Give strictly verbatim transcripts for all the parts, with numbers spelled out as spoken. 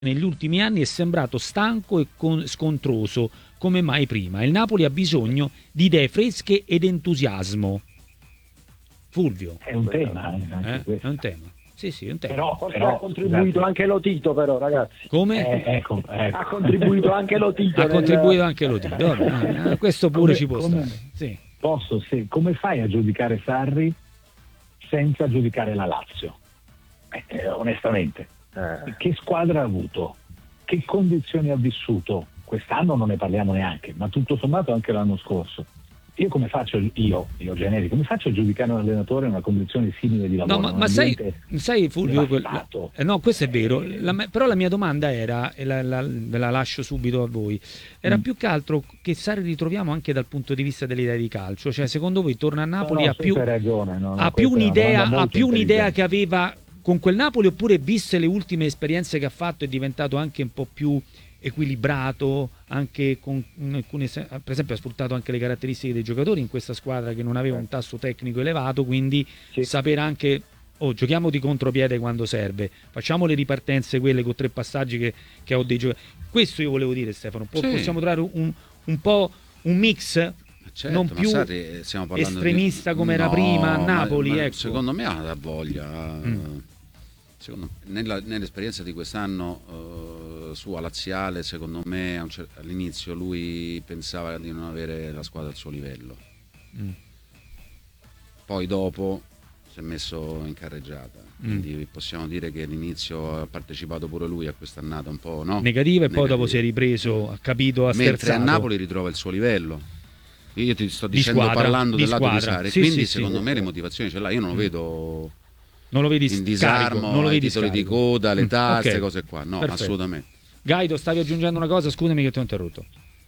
negli ultimi anni è sembrato stanco e con- scontroso come mai prima. Il Napoli ha bisogno di idee fresche ed entusiasmo. Fulvio. È un tema, eh, anche Eh? questo. È un tema. Sì, sì, è un tema. Però, Forse però, ha contribuito scusate, anche Lotito, però, ragazzi. Come? eh, ecco, ecco. Ha contribuito anche Lotito. Ha nel- contribuito anche Lotito. Vabbè, eh, questo pure Come- ci può come- stare. Sì. Posso, se, come fai a giudicare Sarri senza giudicare la Lazio? Eh, eh, onestamente, Eh, che squadra ha avuto? Che condizioni ha vissuto? Quest'anno non ne parliamo neanche, ma tutto sommato anche l'anno scorso. Io come faccio, io, io generico, come faccio a giudicare un allenatore in una condizione simile di lavoro? No, ma, un ma sai, ambiente sai Fulvio, quel- devastato? eh, no, questo è vero, la me- però la mia domanda era, e la, la- ve la lascio subito a voi, era Mm. più che altro che Sarri ritroviamo anche dal punto di vista dell'idea di calcio, cioè secondo voi torna a Napoli, No, no, ha più, sì, hai ragione, no, no, ha più questa è una un'idea, domanda ha molto più un'idea intelligente. che aveva con quel Napoli, oppure viste le ultime esperienze che ha fatto è diventato anche un po' più equilibrato, anche con alcune, se- per esempio ha sfruttato anche le caratteristiche dei giocatori in questa squadra che non aveva un tasso tecnico elevato, quindi Sì. sapere anche, oh, giochiamo di contropiede quando serve, facciamo le ripartenze quelle con tre passaggi che, che ho dei giocatori. Questo io volevo dire, Stefano, po- Sì. possiamo trovare un, un po' un mix Certo, non ma più Sarri, eh, stiamo parlando estremista di... come era No, prima a ma- Napoli, ma ecco. secondo me ha la voglia. Mm. Secondo me, nella- nell'esperienza di quest'anno eh, sua laziale, secondo me a un cer- all'inizio lui pensava di non avere la squadra al suo livello. Mm. Poi dopo si è messo in carreggiata. Mm. Quindi possiamo dire che all'inizio ha partecipato pure lui a quest'annata un po', no? Negativa, e poi Negativa. dopo si è ripreso, ha capito, ha Mentre sterzato. a Napoli ritrova il suo livello. Io ti sto Di dicendo, squadra, parlando di del lato di squadra. Sarri, Sì, quindi sì, sì. secondo me le motivazioni ce l'ha. Io non lo vedo Non lo vedi in scarico, disarmo, non lo ai vedi titoli di scarico. coda, le Mm, tasse, ok. cose qua. No, Perfetto. assolutamente. Gaido, stavi aggiungendo una cosa, scusami che ti ho interrotto.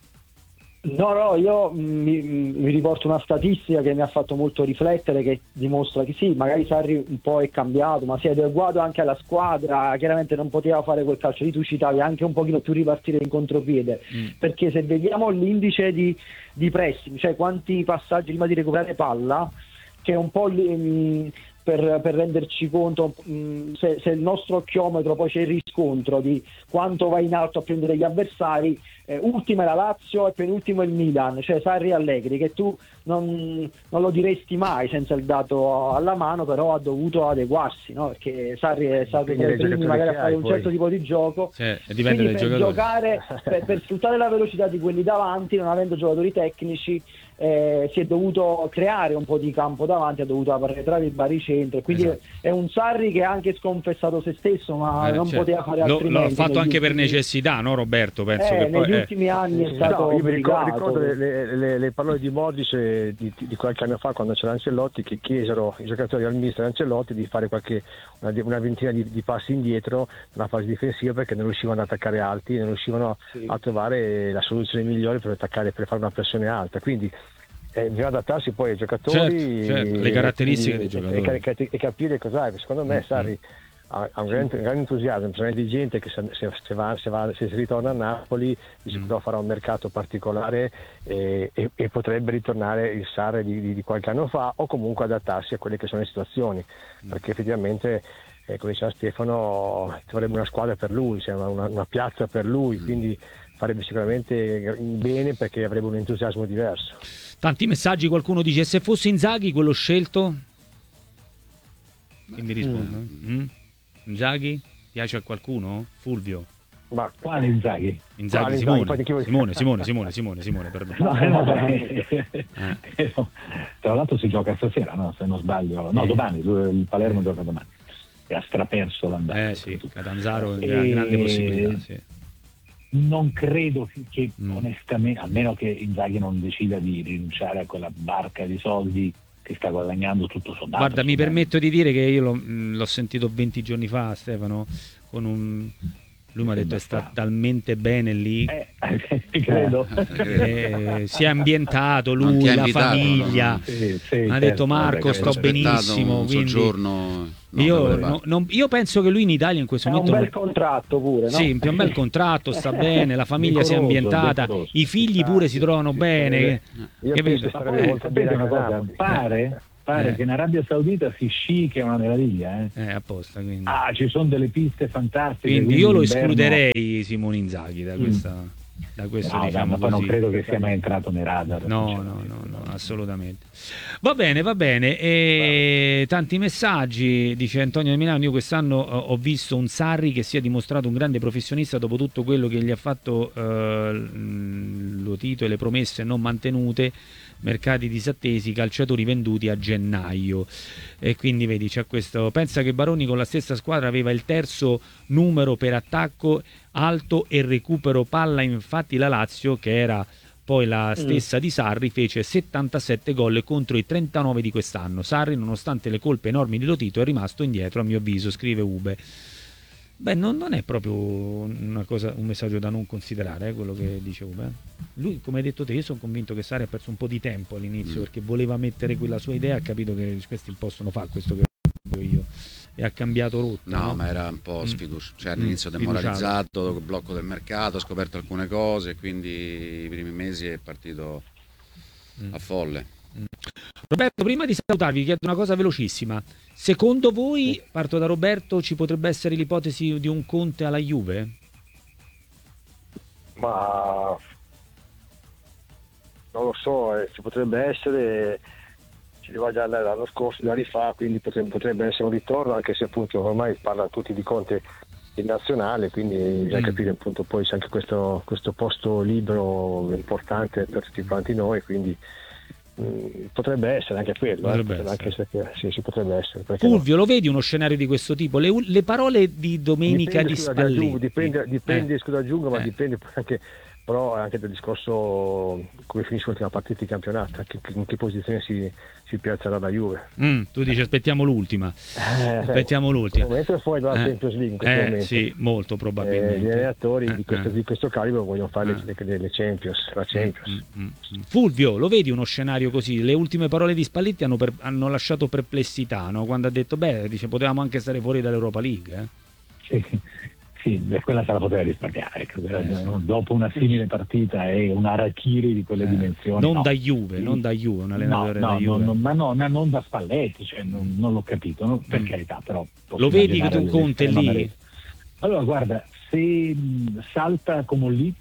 No, no, io mi, mi riporto una statistica che mi ha fatto molto riflettere, che dimostra che sì, magari Sarri un po' è cambiato, ma si è adeguato anche alla squadra, chiaramente non poteva fare quel calcio di tu citavi, anche un pochino più ripartire in contropiede, Mm. perché se vediamo l'indice di, di pressing, cioè quanti passaggi prima di recuperare palla, che è un po' lì, mh, per, per renderci conto mh, se, se il nostro occhiometro poi c'è il riscontro di quanto va in alto a prendere gli avversari, eh, ultima è la Lazio e penultimo è il Milan, cioè Sarri e Allegri, che tu non, non lo diresti mai senza il dato alla mano, però ha dovuto adeguarsi, no? Perché Sarri è stato Dipende tra i dai primi giocatori magari a che fare hai, un poi. certo tipo di gioco. Cioè, dipende Quindi dai per giocatori. giocare, per, per sfruttare la velocità di quelli davanti, non avendo giocatori tecnici, eh, si è dovuto creare un po' di campo davanti, ha dovuto arretrare il baricentro, quindi Esatto. è un Sarri che ha anche sconfessato se stesso, ma Eh, non certo. poteva fare Lo- altrimenti. L'ho fatto negli anche per ultimi- necessità, no Roberto? Penso Eh, che poi... negli eh. ultimi anni è Sì, stato no, io mi ricordo, obbligato. ricordo le, le- le- le parole di Modric eh, di, di qualche anno fa, quando c'era Ancelotti, che chiesero i giocatori al mister Ancelotti di fare qualche, una, una ventina di, di passi indietro nella fase difensiva, perché non riuscivano ad attaccare alti, non riuscivano Sì. a trovare la soluzione migliore per attaccare, per fare una pressione alta. Quindi eh, bisogna adattarsi poi ai giocatori, Certo, certo, le caratteristiche e, dei e- giocatori. e, e- e capire cos'è. Secondo me Mm, Sarri ha, ha un grande, un grande entusiasmo, bisogna di gente che se, se- se va, se, va- se si ritorna a Napoli di Mm. sicuro farà un mercato particolare e, e- e potrebbe ritornare il Sarri di, di- di qualche anno fa, o comunque adattarsi a quelle che sono le situazioni, Mm. perché effettivamente eh, come diceva Stefano ci vorrebbe una squadra per lui, cioè una, una piazza per lui, Mm. quindi farebbe sicuramente bene perché avrebbe un entusiasmo diverso. Tanti messaggi, qualcuno dice se fosse Inzaghi quello scelto? Chi mi risponde? Mm. Inzaghi? Piace a qualcuno? Fulvio? Ma Quale Inzaghi? Inzaghi, Quale Simone. Inzaghi? Poi di chi vuoi- Simone, Simone, Simone, Simone, Simone, perdono. No, eh, no, beh, eh, no. Tra l'altro si gioca stasera, no? Se non sbaglio. No, Eh. domani, il Palermo gioca domani. E ha straperso l'andata. Eh sì, Catanzaro E- ha grande possibilità, sì. Non credo che Mm. onestamente, almeno che Inzaghi non decida di rinunciare a quella barca di soldi che sta guadagnando tutto sommato. Guarda, mi insomma. permetto di dire che io l'ho, mh, l'ho sentito venti giorni fa, Stefano, con un... Lui mi ha detto è sta talmente bene lì, Eh, credo. eh, si è ambientato Non ti lui, ha la invitato, famiglia. no? Sì, sì, Mi ha certo, detto Marco, vabbè, sto questo- benissimo, un quindi soggiorno, no, io, dove va? no- non- io penso che lui in Italia in questo È un momento bel contratto pure, no? sì, un bel contratto, sta bene, la famiglia si è Decoroso, ambientata, decoroso. i figli pure si trovano bene. io Che penso vedo? che starebbe Poi, molto sapete bene una a cosa? Napoli. Pare, pare Eh. che in Arabia Saudita si sci, che è una meraviglia. Eh. Eh, apposta, quindi. Ah, ci sono delle piste fantastiche. Quindi io lo d'inverno- escluderei Simone Inzaghi da Mm. questa, da questo No, diciamo ma poi non così. credo che sia mai entrato nei radar. No, no, no, no, assolutamente. Va bene, va bene. E tanti messaggi, dice Antonio di Milano. Io quest'anno eh, ho visto un Sarri che si è dimostrato un grande professionista dopo tutto quello che gli ha fatto eh, Lotito e le promesse non mantenute, mercati disattesi, calciatori venduti a gennaio. E quindi vedi, c'è questo. Pensa che Baroni con la stessa squadra aveva il terzo numero per attacco alto e recupero palla, infatti la Lazio, che era poi la stessa di Sarri, fece settantasette gol contro i trentanove di quest'anno. Sarri, nonostante le colpe enormi di Lotito, è rimasto indietro a mio avviso, scrive Ube. Beh, non, non è proprio una cosa, un messaggio da non considerare, eh, quello che dice Ube. Lui, come hai detto te, io sono convinto che Sarri ha perso un po' di tempo all'inizio, Mm. perché voleva mettere quella sua idea, ha capito che questi possono fare questo che voglio io, e ha cambiato rotta. No, no? ma era un po' Mm. sfiduciato, cioè Mm, all'inizio sfiduciato. demoralizzato, col blocco del mercato, ha scoperto alcune cose, quindi i primi mesi è partito Mm. a folle. Roberto, prima di salutarvi, vi chiedo una cosa velocissima. Secondo voi, parto da Roberto, ci potrebbe essere l'ipotesi di un Conte alla Juve? Ma non lo so, eh, ci potrebbe essere, ci arriva già l'anno scorso, due anni fa, quindi potrebbe, potrebbe essere un ritorno, anche se appunto ormai parlano tutti di Conte in nazionale, quindi bisogna Mm. capire appunto poi c'è anche questo, questo posto libero importante per tutti quanti noi, quindi mh, potrebbe essere anche quello, eh, Potrebbe potrebbe anche essere. essere che- sì, sì, potrebbe essere. perché no? Fulvio, lo vedi uno scenario di questo tipo? Le, le parole di domenica Dipende, di scusa, Spalletti. aggiungo, dipende, dipende Eh. scusa aggiungo, ma Eh. dipende poi anche, però anche del discorso come finisce l'ultima partita di campionato, anche in che posizione si, si piazzerà la Juve. Mm, tu dici aspettiamo l'ultima. Eh, Aspettiamo In l'ultima. questo momento è fuori dalla Eh. Champions League in questo Eh, momento. sì, molto Eh, probabilmente. gli allenatori Eh, di, questo, eh. di questo calibro vogliono fare Eh. le, le, le Champions, la Champions. Mm, mm, mm. Fulvio, lo vedi uno scenario così? Le ultime parole di Spalletti hanno, per- hanno lasciato perplessità, no? Quando ha detto, beh, dice, potevamo anche stare fuori dall'Europa League. Eh? Sì, sì, beh, quella se la poteva risparmiare. Ecco, Eh, sì. Dopo una simile partita e un Arachiri di quelle Eh, dimensioni. non no. da Juve, non da Juve, un No, allenatore no, da no, Juve. no, ma no, ma non da Spalletti, cioè, non, non l'ho capito, no? Per Mm. carità, però. posso Lo vedi immaginare tu Conte l'estrema lì? amarezza. Allora, guarda, se mh, salta come lì,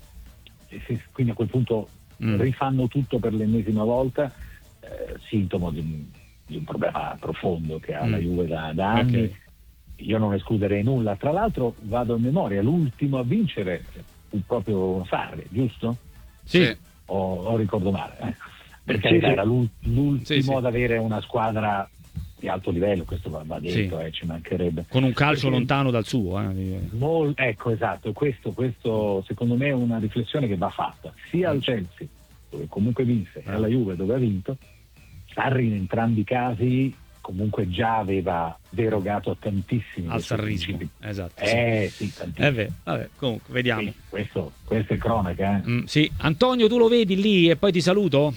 e se- quindi a quel punto Mm. rifanno tutto per l'ennesima volta, eh, sintomo di un, di un problema profondo che ha Mm. la Juve da, da anni. Ok. Io non escluderei nulla. Tra l'altro, vado a memoria, l'ultimo a vincere fu proprio Sarri, giusto? Sì. Sì. O, o ricordo male? Eh. Per Sì, carità, sì. era l'ul- l'ultimo Sì, sì. ad avere una squadra di alto livello, questo va, va detto, Sì. eh, ci mancherebbe. Con un calcio Perché- lontano dal suo. Eh. Mol- ecco, esatto, questo, questo secondo me è una riflessione che va fatta sia al Chelsea, dove comunque vinse, e alla Juve, dove ha vinto. Sarri in entrambi i casi comunque già aveva derogato a tantissimi Al dei suoi sarrismo. principi. Esatto. sì. Eh sì, tantissimi. Eh beh, vabbè, comunque, vediamo. Sì, questo, questa è cronaca. Eh. Mm, sì. Antonio, tu lo vedi lì e poi ti saluto?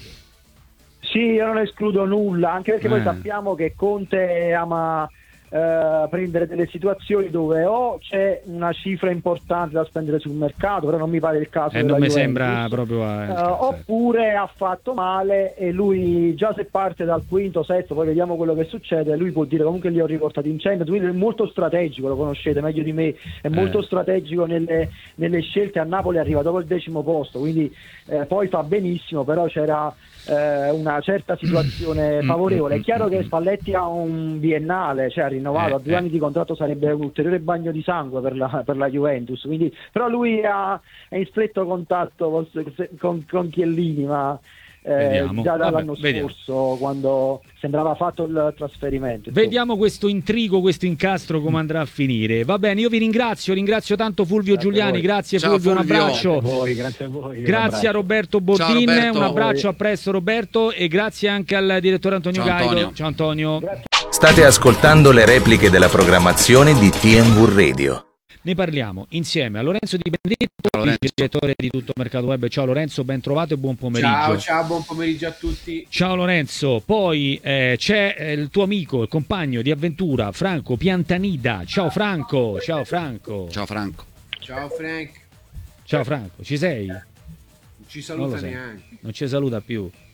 Sì, io non escludo nulla, anche perché Eh. poi sappiamo che Conte ama eh, prendere delle situazioni dove o c'è una cifra importante da spendere sul mercato, però non mi pare il caso Eh, della non mi Juventus. sembra proprio... eh, Eh, certo. oppure ha fatto male e lui già se parte dal quinto, sesto, poi vediamo quello che succede, lui può dire comunque li ho riportati in Champions, quindi è molto strategico, lo conoscete meglio di me, è molto Eh. strategico nelle, nelle scelte. A Napoli arriva dopo il decimo posto, quindi eh, poi fa benissimo, però c'era eh, una certa situazione Mm, favorevole. mm, È chiaro mm, che mm. Spalletti ha un biennale, cioè ha rinnovato, Eh, a due eh. anni di contratto sarebbe un ulteriore bagno di sangue per la, per la Juventus, quindi, però lui ha, è in stretto contatto con, con, con Chiellini, ma eh, Vediamo. già Vabbè, dall'anno vediamo. scorso, quando sembrava fatto il trasferimento. insomma. Vediamo questo intrigo, questo incastro come andrà a finire. Va bene, io vi ringrazio, ringrazio tanto Fulvio Grazie a Giuliani, voi. grazie Ciao, Fulvio, un Fulvio. abbraccio. Grazie a voi, grazie a voi. un Grazie a abbraccio. Roberto Bordin, Ciao, Roberto. un abbraccio, a presto Roberto, e grazie anche al direttore Antonio Ciao, Gaido. Antonio. Ciao Antonio. State ascoltando le repliche della programmazione di T M V Radio. Ne parliamo insieme a Lorenzo Di Benedetto, Ciao, Lorenzo. vice direttore di Tutto Mercato Web. Ciao Lorenzo, ben trovato e buon pomeriggio. Ciao, ciao, buon pomeriggio a tutti. Ciao Lorenzo, poi eh, c'è eh, il tuo amico, il compagno di avventura Franco Piantanida. Ciao Franco, ciao Franco. Ciao Franco. Ciao Frank, Ciao Franco, ci sei? non ci Non lo saluta sai. neanche. Non ci saluta più.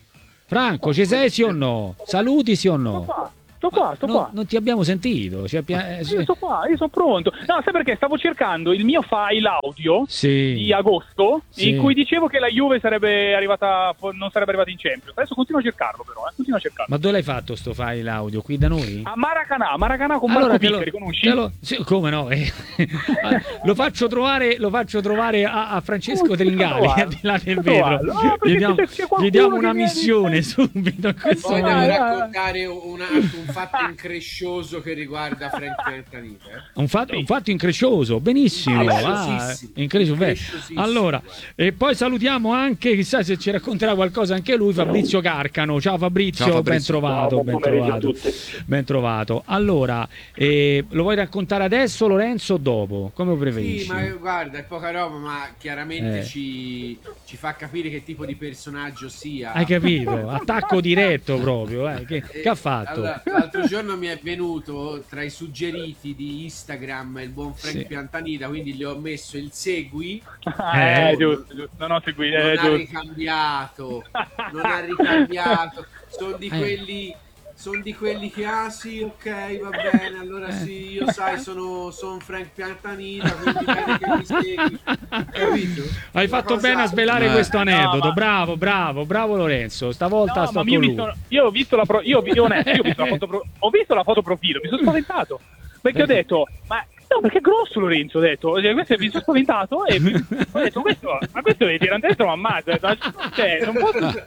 Franco, ci sei sì o no? Saluti sì o no? Sto qua, sto qua, sto no, qua. Non ti abbiamo sentito. Ci abbia... eh, Io sto qua, io sono pronto. No, sai perché? Stavo cercando il mio file audio sì. di agosto, sì. in cui dicevo che la Juve sarebbe arrivata, non sarebbe arrivata in Champions. Adesso continuo a cercarlo però, eh. continuo a cercarlo. Ma dove l'hai fatto sto file audio? Qui da noi? A Maracanã, Maracanã con allora, Marco lo, Piccoli, conosci? Lo, sì, come no? Eh. lo faccio trovare, lo faccio trovare a, a Francesco Tringali, al di là del vetro. No, gli diamo, gli diamo una missione viene... subito in questo Poi devo momento. raccontare un, un fatto increscioso che riguarda Frank Piantanita. Eh? Un fatto, un fatto increscioso, benissimo. Ah, increscioso. Allora, e poi salutiamo anche, chissà se ci racconterà qualcosa anche lui, Fabrizio Carcano. Ciao Fabrizio, Ciao, Fabrizio. ben trovato, Ciao, ben trovato. Ben trovato. Allora, eh, lo vuoi raccontare adesso Lorenzo o dopo? Come preferisci? Sì, ma guarda, è poca roba, ma chiaramente eh. ci, ci fa capire che tipo di personaggio sia. Hai capito? Attacco diretto proprio. Eh. Che, che ha fatto? Allora, l'altro giorno mi è venuto tra i suggeriti di Instagram il buon Frank sì. Piantanita, quindi gli ho messo il segui. Eh, eh giusto, giusto. Non ho seguito. Non eh, ha giusto. ricambiato, non ha ricambiato. Sono di quelli... Sono di quelli che, ah sì, ok, va bene, allora sì, io sai, sono, sono Frank Piantanita, quindi bene che mi segui, capito? Hai fatto cosa... bene a svelare ma... questo aneddoto, no, ma... bravo, bravo, bravo Lorenzo, stavolta no, sta con io lui. Visto, io ho visto la pro... io, io, onesto, io ho visto la foto pro... ho visto la foto profilo, mi sono spaventato, perché ho detto, ma no, perché è grosso Lorenzo, ho detto, questo mi sono spaventato e ho detto, questo, ma questo devi tirare dentro, ma ammazza, cioè, non posso...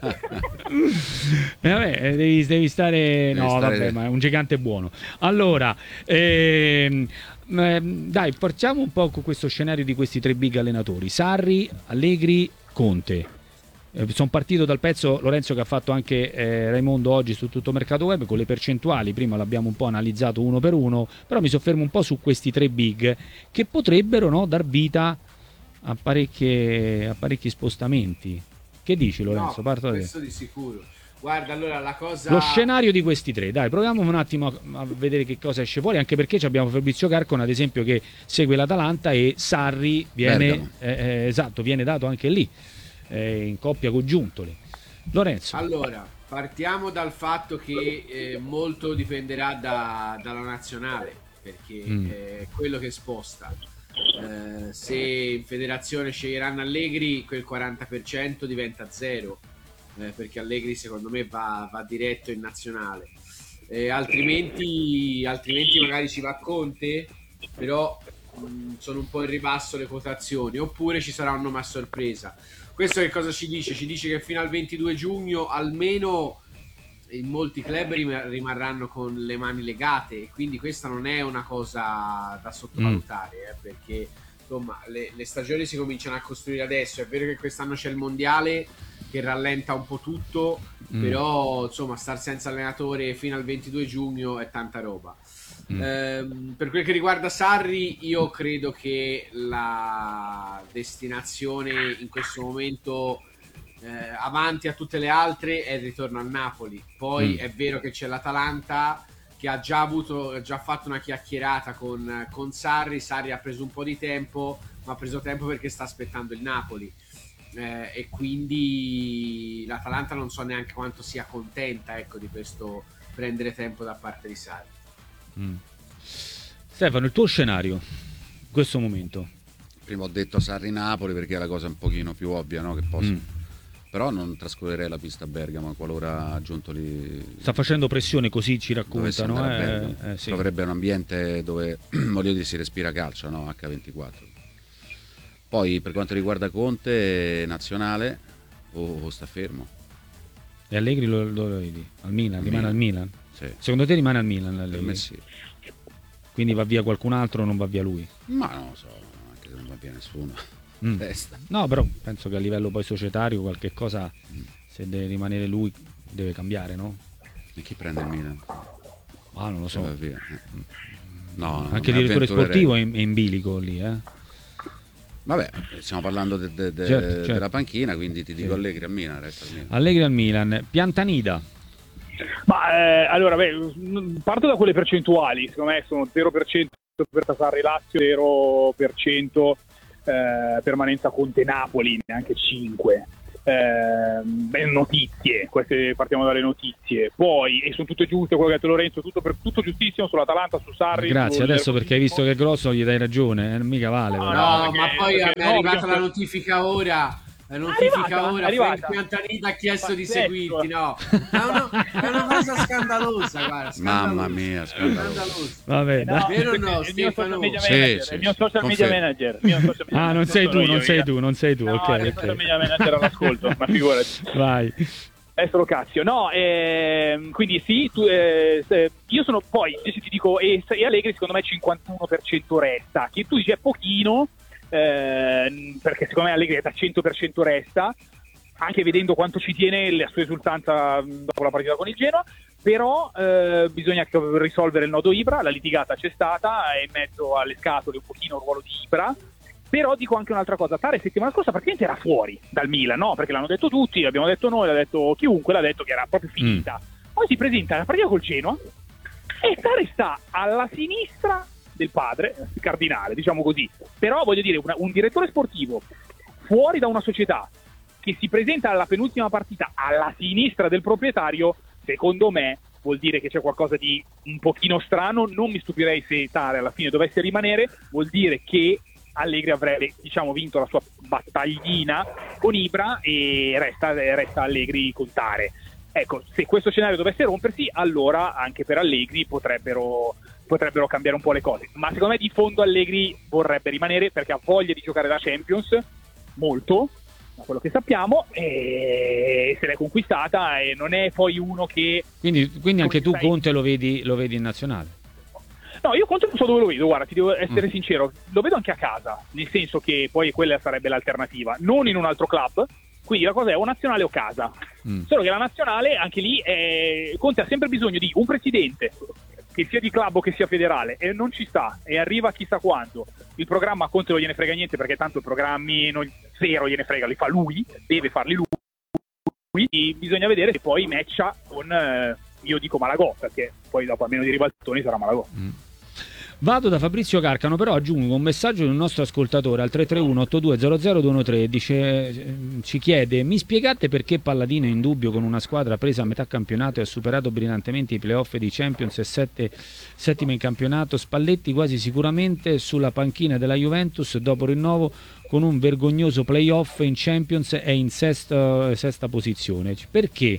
eh, vabbè, devi, devi stare, devi no stare vabbè, ma è un gigante buono. Allora, ehm, dai, partiamo un po' con questo scenario di questi tre big allenatori, Sarri, Allegri, Conte. Eh, sono partito dal pezzo, Lorenzo, che ha fatto anche eh, Raimondo oggi su Tutto Mercato Web con le percentuali, prima l'abbiamo un po' analizzato uno per uno, però mi soffermo un po' su questi tre big che potrebbero, no, dar vita a, parecchie, a parecchi spostamenti. Che dici Lorenzo? No, Parto da te. questo di sicuro. Guarda, allora la cosa... Lo scenario di questi tre, dai, proviamo un attimo a, a vedere che cosa esce fuori, anche perché abbiamo Fabrizio Carcano, ad esempio, che segue l'Atalanta e Sarri viene, eh, eh, esatto, viene dato anche lì. In coppia con Giuntoli. Lorenzo. Allora, partiamo dal fatto che eh, molto dipenderà da, dalla nazionale, perché mm. è quello che sposta. Eh, se in federazione sceglieranno Allegri, quel quaranta per cento diventa zero, eh, perché Allegri secondo me va, va diretto in nazionale. Eh, altrimenti, altrimenti magari ci va Conte, però mh, sono un po' in ribasso le quotazioni, oppure ci sarà un nome a sorpresa. Questo che cosa ci dice? Ci dice che fino al ventidue giugno almeno in molti club rimarranno con le mani legate, e quindi questa non è una cosa da sottovalutare, eh, perché insomma le, le stagioni si cominciano a costruire adesso. È vero che quest'anno c'è il mondiale che rallenta un po' tutto, mm. però insomma star senza allenatore fino al ventidue giugno è tanta roba. Mm. Ehm, per quel che riguarda Sarri, io credo che la destinazione in questo momento eh, avanti a tutte le altre è il ritorno al Napoli. Poi mm. è vero che c'è l'Atalanta che ha già avuto, ha già fatto una chiacchierata con, con Sarri. Sarri ha preso un po' di tempo, ma ha preso tempo perché sta aspettando il Napoli, eh, e quindi l'Atalanta non so neanche quanto sia contenta, ecco, di questo prendere tempo da parte di Sarri. Mm. Stefano, il tuo scenario in questo momento? Prima ho detto Sarri-Napoli perché è la cosa un pochino più ovvia, no? Che posso... mm. Però non trascorrerei la pista a Bergamo qualora Giuntoli sta facendo pressione, così ci raccontano, eh, eh, sì. Dovrebbe un ambiente dove voglio dire si respira calcio, no? acca ventiquattro. Poi per quanto riguarda Conte, nazionale o, o sta fermo? E Allegri lo, lo, lo vedi? Al Milan, al rimane Milan. al Milan? Sì. Secondo te rimane al Milan Allegri? Per me sì. Quindi va via qualcun altro o non va via lui? Ma non lo so, anche se non va via nessuno. Mm. No, però penso che a livello poi societario qualche cosa, mm. se deve rimanere lui, deve cambiare, no? E chi prende il Milan? Ah, non lo so. Via. No, anche il direttore sportivo è in, è in bilico lì, eh? Vabbè, stiamo parlando de, de, de, certo, certo. della panchina, quindi ti dico sì. Allegri al Milan, resta al Milan. Allegri al Milan. Piantanida. Ma eh, allora, beh, parto da quelle percentuali, secondo me sono zero per cento per Sarri Lazio, zero per cento eh, permanenza Conte Napoli, neanche cinque. Eh, beh, notizie, queste partiamo dalle notizie, poi e sono tutte giuste, quello che ha detto Lorenzo, tutto, per, tutto giustissimo sull'Atalanta, su Sarri. Grazie, sul, adesso perché hai visto che è grosso gli dai ragione, eh, mica vale. No, però. no, perché- ma poi perché- è no, arrivata perché- la notifica ora. La notifica Arrivata, ora, arrivata. Frank Piantanita ha chiesto di Pazzesco. seguirti, no? È una, è una cosa scandalosa, guarda. Scandalosa. Mamma mia, scandaloso. Vabbè, No, dai. Vero o no, il mio social Stefano? media Sì, manager, sì, il mio sì, social media confermo. manager, il mio social media Ah, non manager sei sono tu, io, non sei mica. tu, non sei tu, No, ok, il social ok. media manager all'ascolto, ma figurati. Vai. È solo Cassio. No, ehm, quindi sì, tu, eh, se- io sono poi, se ti dico, e, e Allegri secondo me cinquantuno per cento resta, che tu dici è pochino, ehm, perché secondo me Allegri è da cento per cento resta, anche vedendo quanto ci tiene la sua esultanza dopo la partita con il Genoa, però eh, bisogna risolvere il nodo Ibra, la litigata c'è stata, è in mezzo alle scatole un pochino il ruolo di Ibra, però dico anche un'altra cosa, Tare settimana scorsa praticamente era fuori dal Milan, no? Perché l'hanno detto tutti, l'abbiamo detto noi, l'ha detto chiunque, l'ha detto che era proprio finita. Poi si presenta la partita col Genoa e Tare sta alla sinistra del padre, il cardinale, diciamo così. Però voglio dire, una, un direttore sportivo fuori da una società che si presenta alla penultima partita alla sinistra del proprietario, secondo me vuol dire che c'è qualcosa di un pochino strano. Non mi stupirei se Tare alla fine dovesse rimanere, vuol dire che Allegri avrebbe, diciamo, vinto la sua battaglina con Ibra e resta, resta Allegri con Tare. Ecco, se questo scenario dovesse rompersi, allora anche per Allegri potrebbero, potrebbero cambiare un po' le cose. Ma secondo me di fondo Allegri vorrebbe rimanere perché ha voglia di giocare la Champions, molto, da quello che sappiamo, e se l'è conquistata e non è poi uno che... Quindi, quindi anche tu sai- Conte lo vedi, lo vedi in nazionale? No, io Conte non so dove lo vedo, guarda, ti devo essere Mm. sincero, lo vedo anche a casa, nel senso che poi quella sarebbe l'alternativa, non in un altro club, quindi la cosa è o nazionale o casa. Mm. Solo che la nazionale, anche lì, è... Conte ha sempre bisogno di un presidente, che sia di club o che sia federale, e non ci sta, e arriva chissà quando. Il programma a Conte non gliene frega niente, perché tanto i programmi non... zero gliene frega, li fa lui, deve farli lui, e bisogna vedere se poi matcha con, eh, io dico Malagò, perché poi dopo a meno di ribaltoni sarà Malagò. Mm. Vado da Fabrizio Carcano, però aggiungo un messaggio di un nostro ascoltatore al tre tre uno otto due zero zero due uno tre, dice, ci chiede: mi spiegate perché Palladino è in dubbio con una squadra presa a metà campionato e ha superato brillantemente i playoff di Champions e sette settime in campionato? Spalletti quasi sicuramente sulla panchina della Juventus dopo rinnovo con un vergognoso playoff in Champions e in sesta, sesta posizione. Perché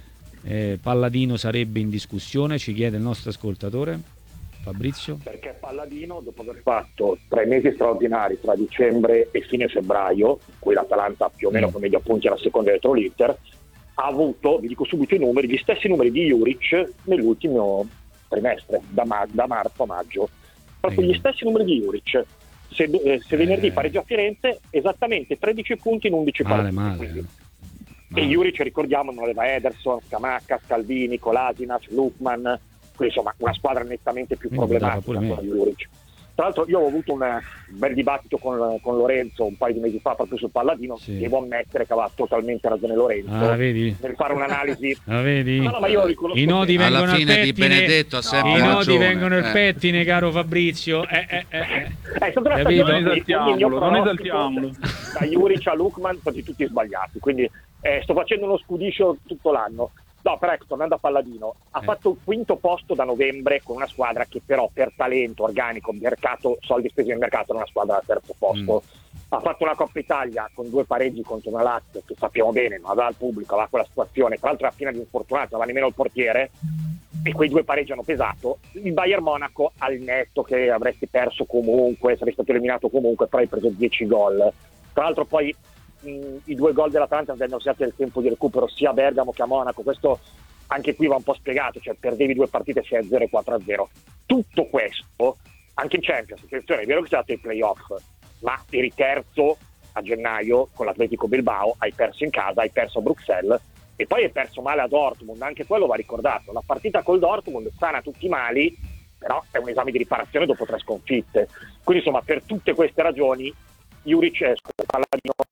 eh, Palladino sarebbe in discussione? Ci chiede il nostro ascoltatore Fabrizio. Perché Palladino, dopo aver fatto tre mesi straordinari tra dicembre e fine febbraio, in cui l'Atalanta più o meno Mm. con medio punti era seconda dietro l'Inter, ha avuto, vi dico subito i numeri, gli stessi numeri di Juric nell'ultimo trimestre, da, ma- da marzo a maggio. Proprio Mm. gli stessi numeri di Juric. Se, eh, se venerdì Eh. pareggia a Firenze, esattamente tredici punti in undici Male, partite. male. Quindi. male. E Juric, ricordiamo, non aveva Ederson, Scamacca, Scalvini, Kolasinac, Lukman, quindi insomma una squadra nettamente più Quindi problematica pure me. quella di Juric. Tra l'altro io ho avuto un bel dibattito con, con Lorenzo un paio di mesi fa proprio sul Palladino, Sì. devo ammettere che aveva totalmente ragione Lorenzo Ah, vedi? nel fare un'analisi. Ah, vedi? No, no, ma io lo riconosco I nodi sempre. vengono Alla al fine di pettine. Benedetto ha sempre I nodi ragione. vengono al eh. pettine, caro Fabrizio. Eh, eh, eh, eh. È stata una Capito? stagione Non di- ogni mio esaltiamolo, non pronostico, esaltiamolo. da Juric a Lukman sono tutti sbagliati, quindi eh, sto facendo uno scudiscio tutto l'anno. No, però ecco, tornando a Palladino, ha Eh. fatto il quinto posto da novembre con una squadra che però per talento organico, mercato, soldi spesi nel mercato, era una squadra al terzo posto. Mm. Ha fatto una Coppa Italia con due pareggi contro una Lazio che sappiamo bene, non aveva il pubblico, aveva quella situazione, tra l'altro era piena di infortunati, non aveva nemmeno il portiere, e quei due pareggi hanno pesato. Il Bayern Monaco al netto che avresti perso comunque, sarei stato eliminato comunque, però hai preso dieci gol. Tra l'altro poi mh, i due gol dell'Atalanta vennero usati nel tempo di recupero sia a Bergamo che a Monaco, questo anche qui va un po' spiegato, cioè perdevi due partite sei a zero e quattro a zero. Tutto questo, anche in Champions, attenzione, è vero che sei stato ai playoff, ma eri terzo a gennaio con l'Atletico Bilbao, hai perso in casa, hai perso a Bruxelles e poi hai perso male a Dortmund, anche quello va ricordato. La partita col Dortmund sana tutti i mali, però è un esame di riparazione dopo tre sconfitte. Quindi insomma, per tutte queste ragioni Juric Palladino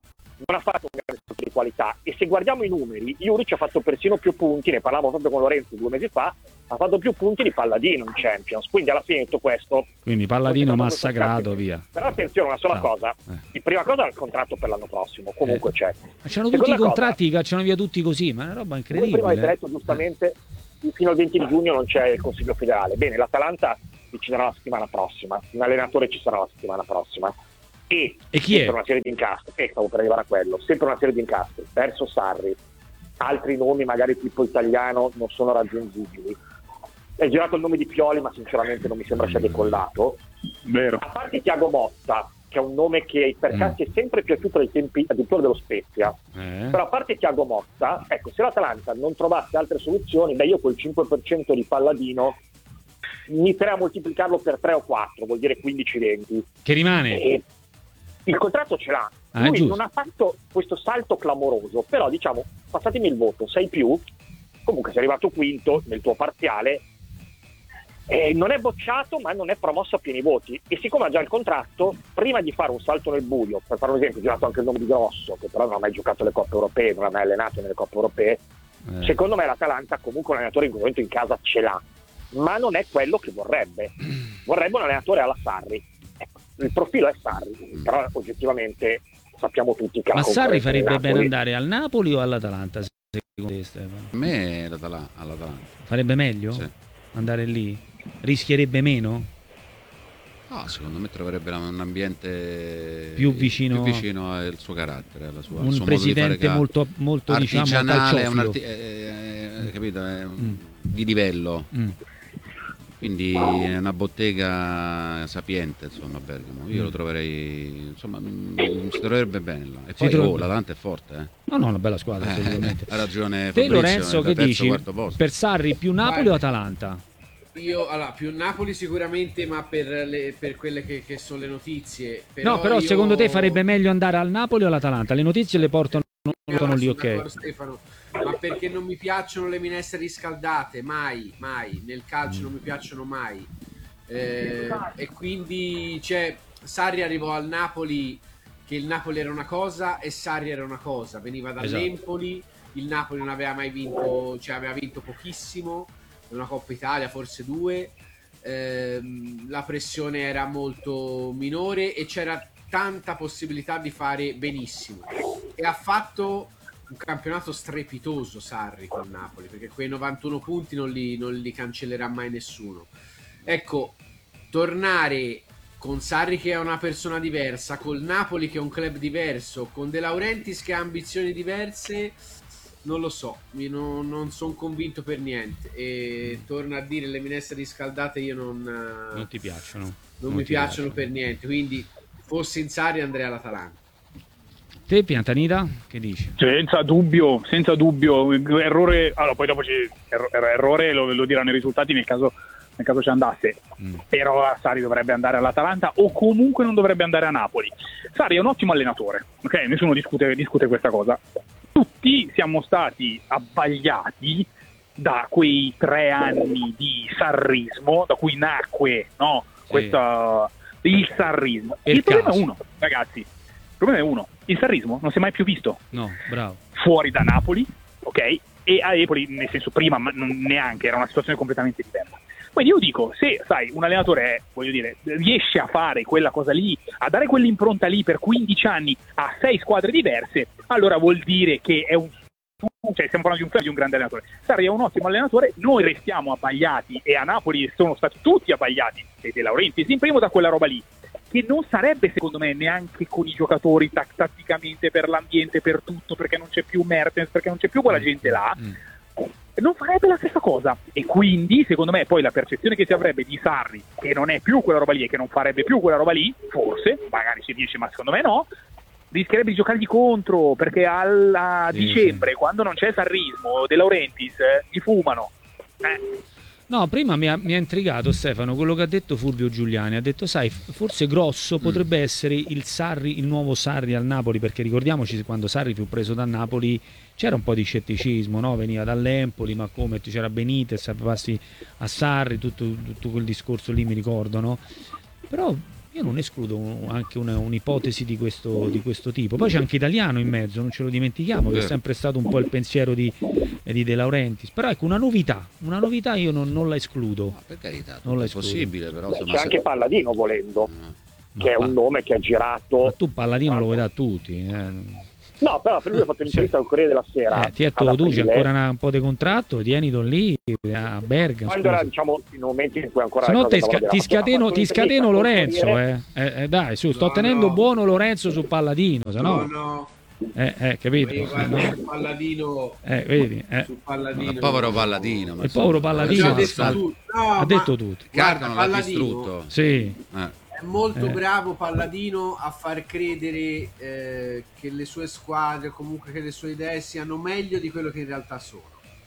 non ha fatto un grande salto di qualità, e se guardiamo i numeri, Juric ha fatto persino più punti, ne parlavamo proprio con Lorenzo due mesi fa, ha fatto più punti di Palladino in Champions, quindi alla fine tutto questo... Quindi Palladino massacrato, via. Però attenzione, una sola Ah, cosa, eh. di prima cosa il contratto per l'anno prossimo, comunque Eh. c'è. Ma c'hanno Seconda tutti i cosa, contratti, cacciano via tutti così, ma è una roba voi prima avete incredibile. detto giustamente, fino al venti di giugno non c'è il Consiglio federale, bene, l'Atalanta deciderà la settimana prossima, un allenatore ci sarà la settimana prossima, e, E chi è? sempre una serie di incastri, eh, stavo per arrivare a quello, sempre una serie di incastri, verso Sarri, altri nomi magari tipo italiano non sono raggiungibili. È girato il nome di Pioli, ma sinceramente non mi sembra sia decollato. Vero. A parte Thiago Motta, che è un nome che ai Percassi Mm. è sempre piaciuto ai tempi addirittura dello Spezia, Eh? però a parte Thiago Motta, ecco, se l'Atalanta non trovasse altre soluzioni, beh, io quel cinque per cento di Palladino inizierei a moltiplicarlo per tre o quattro, vuol dire quindici venti. Che rimane? E il contratto ce l'ha. Ah, è Lui giusto. non ha fatto questo salto clamoroso, però diciamo, passatemi il voto, sei più, comunque sei arrivato quinto nel tuo parziale, eh, non è bocciato ma non è promosso a pieni voti, e siccome ha già il contratto, prima di fare un salto nel buio, per fare un esempio, ho girato anche il nome di Grosso, che però non ha mai giocato le coppe europee, non ha mai allenato nelle coppe europee, Eh. secondo me l'Atalanta comunque un allenatore in questo momento in casa ce l'ha, ma non è quello che vorrebbe. Vorrebbe un allenatore alla Sarri. Ecco, il profilo è Sarri, però oggettivamente sappiamo tutti che Ma la Sarri concorrenza del farebbe bene Napoli- andare al Napoli o all'Atalanta, secondo te, Stefano? A me è l'Atala- all'Atalanta. Farebbe meglio Sì. andare lì? Rischierebbe meno? Ah, secondo me troverebbe un ambiente Più vicino- più vicino al suo carattere, alla sua, al Un suo modo di fare presidente calcio. molto, molto diciamo, artigianale, un calciofilo. arti- eh, eh, capito? È un- Mm. di livello. Mm. Quindi è una bottega sapiente, insomma, a Bergamo. Io Mm. lo troverei, insomma, mm, si troverebbe bene là. E Si poi trova- oh, l'Atalanta è forte, eh. No, no, una bella squadra, Eh, assolutamente. ha ragione Te, Fabrizio, Lorenzo, è che da terzo dici? quarto posto. Per Sarri più Napoli Guarda. o Atalanta? Io, allora, più Napoli sicuramente, ma per, le, per quelle che, che sono le notizie. Però no, però io- secondo te farebbe meglio andare al Napoli o all'Atalanta? Le notizie le portano, portano lì, Sono ok? d'accordo, Stefano, ma perché non mi piacciono le minestre riscaldate, mai, mai, nel calcio non mi piacciono mai. Eh, e quindi cioè, Sarri arrivò al Napoli che il Napoli era una cosa e Sarri era una cosa, veniva dall'Empoli, il Napoli non aveva mai vinto, cioè aveva vinto pochissimo, una Coppa Italia, forse due, ehm, la pressione era molto minore e c'era tanta possibilità di fare benissimo, e ha fatto un campionato strepitoso Sarri con Napoli, perché quei novantuno punti non li, non li cancellerà mai nessuno. Ecco, tornare con Sarri che è una persona diversa, col Napoli che è un club diverso, con De Laurentiis che ha ambizioni diverse, non lo so, io non, non sono convinto per niente, e torno a dire, le minestre riscaldate io non, Non ti piacciono? non Non mi ti piacciono piacciono. per niente, quindi fossi in Sarri andrei all'Atalanta. Te, Piantanita, che dici? Senza dubbio, senza dubbio, errore, allora poi dopo ci, erro- errore lo, lo diranno i risultati nel caso, nel caso ci andasse, Mm. però Sarri dovrebbe andare all'Atalanta o comunque non dovrebbe andare a Napoli. Sarri è un ottimo allenatore, ok? Nessuno discute, discute questa cosa. Tutti siamo stati abbagliati da quei tre anni di sarrismo, da cui nacque, no? Sì. Questa, il sarrismo. Per il problema caso. è uno, ragazzi, il problema è uno, il sarrismo non si è mai più visto No, bravo. fuori da Napoli, ok? E a Napoli, nel senso prima, ma non neanche, era una situazione completamente diversa. Quindi io dico, se sai, un allenatore è, voglio dire, riesce a fare quella cosa lì, a dare quell'impronta lì per quindici anni a sei squadre diverse, allora vuol dire che è un, cioè stiamo parlando di un, di un grande allenatore. Sarri è un ottimo allenatore, noi restiamo abbagliati, e a Napoli sono stati tutti abbagliati, e De Laurentiis in primo, da quella roba lì, che non sarebbe secondo me neanche con i giocatori tac- tatticamente, per l'ambiente, per tutto, perché non c'è più Mertens, perché non c'è più quella gente là, Mm. non farebbe la stessa cosa, e quindi secondo me poi la percezione che si avrebbe di Sarri, che non è più quella roba lì e che non farebbe più quella roba lì, forse, magari si dice ma secondo me no, rischierebbe di giocargli contro, perché alla Sì, dicembre, sì. quando non c'è sarrismo, De Laurentiis, eh, gli fumano. Eh. No, prima mi ha, mi ha intrigato, Stefano, quello che ha detto Fulvio Giuliani. Ha detto, sai, forse Grosso potrebbe essere il Sarri, il nuovo Sarri al Napoli, perché ricordiamoci quando Sarri fu preso da Napoli c'era un po' di scetticismo, no? Veniva dall'Empoli, ma come, c'era Benitez, passi a Sarri, tutto, tutto quel discorso lì mi ricordo, no? Però io non escludo un- anche una- un'ipotesi di questo, di questo tipo. Poi c'è anche Italiano in mezzo, non ce lo dimentichiamo, che è Vero. sempre stato un po' il pensiero di, di De Laurentiis. Però ecco, una novità, una novità io non, non la escludo. Per carità, Non la è escludo. possibile, però Beh, insomma, c'è se- anche Palladino volendo, Ma che è pa- un nome che ha girato. Ma tu Palladino lo vuoi da tutti. eh. No, però per lui ha fatto un'intervista al Corriere della Sera. Eh, ti detto, ad tu c'è aprile, ancora una- un po' di contratto, tienilo lì a Bergamo. quando era, diciamo, in momenti in cui ancora Se le no cose ti, sca- andavano ti bene. Ha scateno, fatto ti un'intervista scateno col Lorenzo, Corriere. eh. Eh, eh, dai, su, sto No, tenendo no. buono Lorenzo su Palladino, se No, no, no, eh, eh, capito? io guardo sul Palladino, Eh, vedi, eh. sul Palladino. il povero Palladino. ma Il povero insomma, Palladino Già ha detto stato- tutto. No, ha ma detto tutto. guarda, Carcano l'ha Palladino distrutto. Sì, Eh. è molto Eh. bravo Palladino a far credere eh, che le sue squadre, comunque che le sue idee siano meglio di quello che in realtà sono.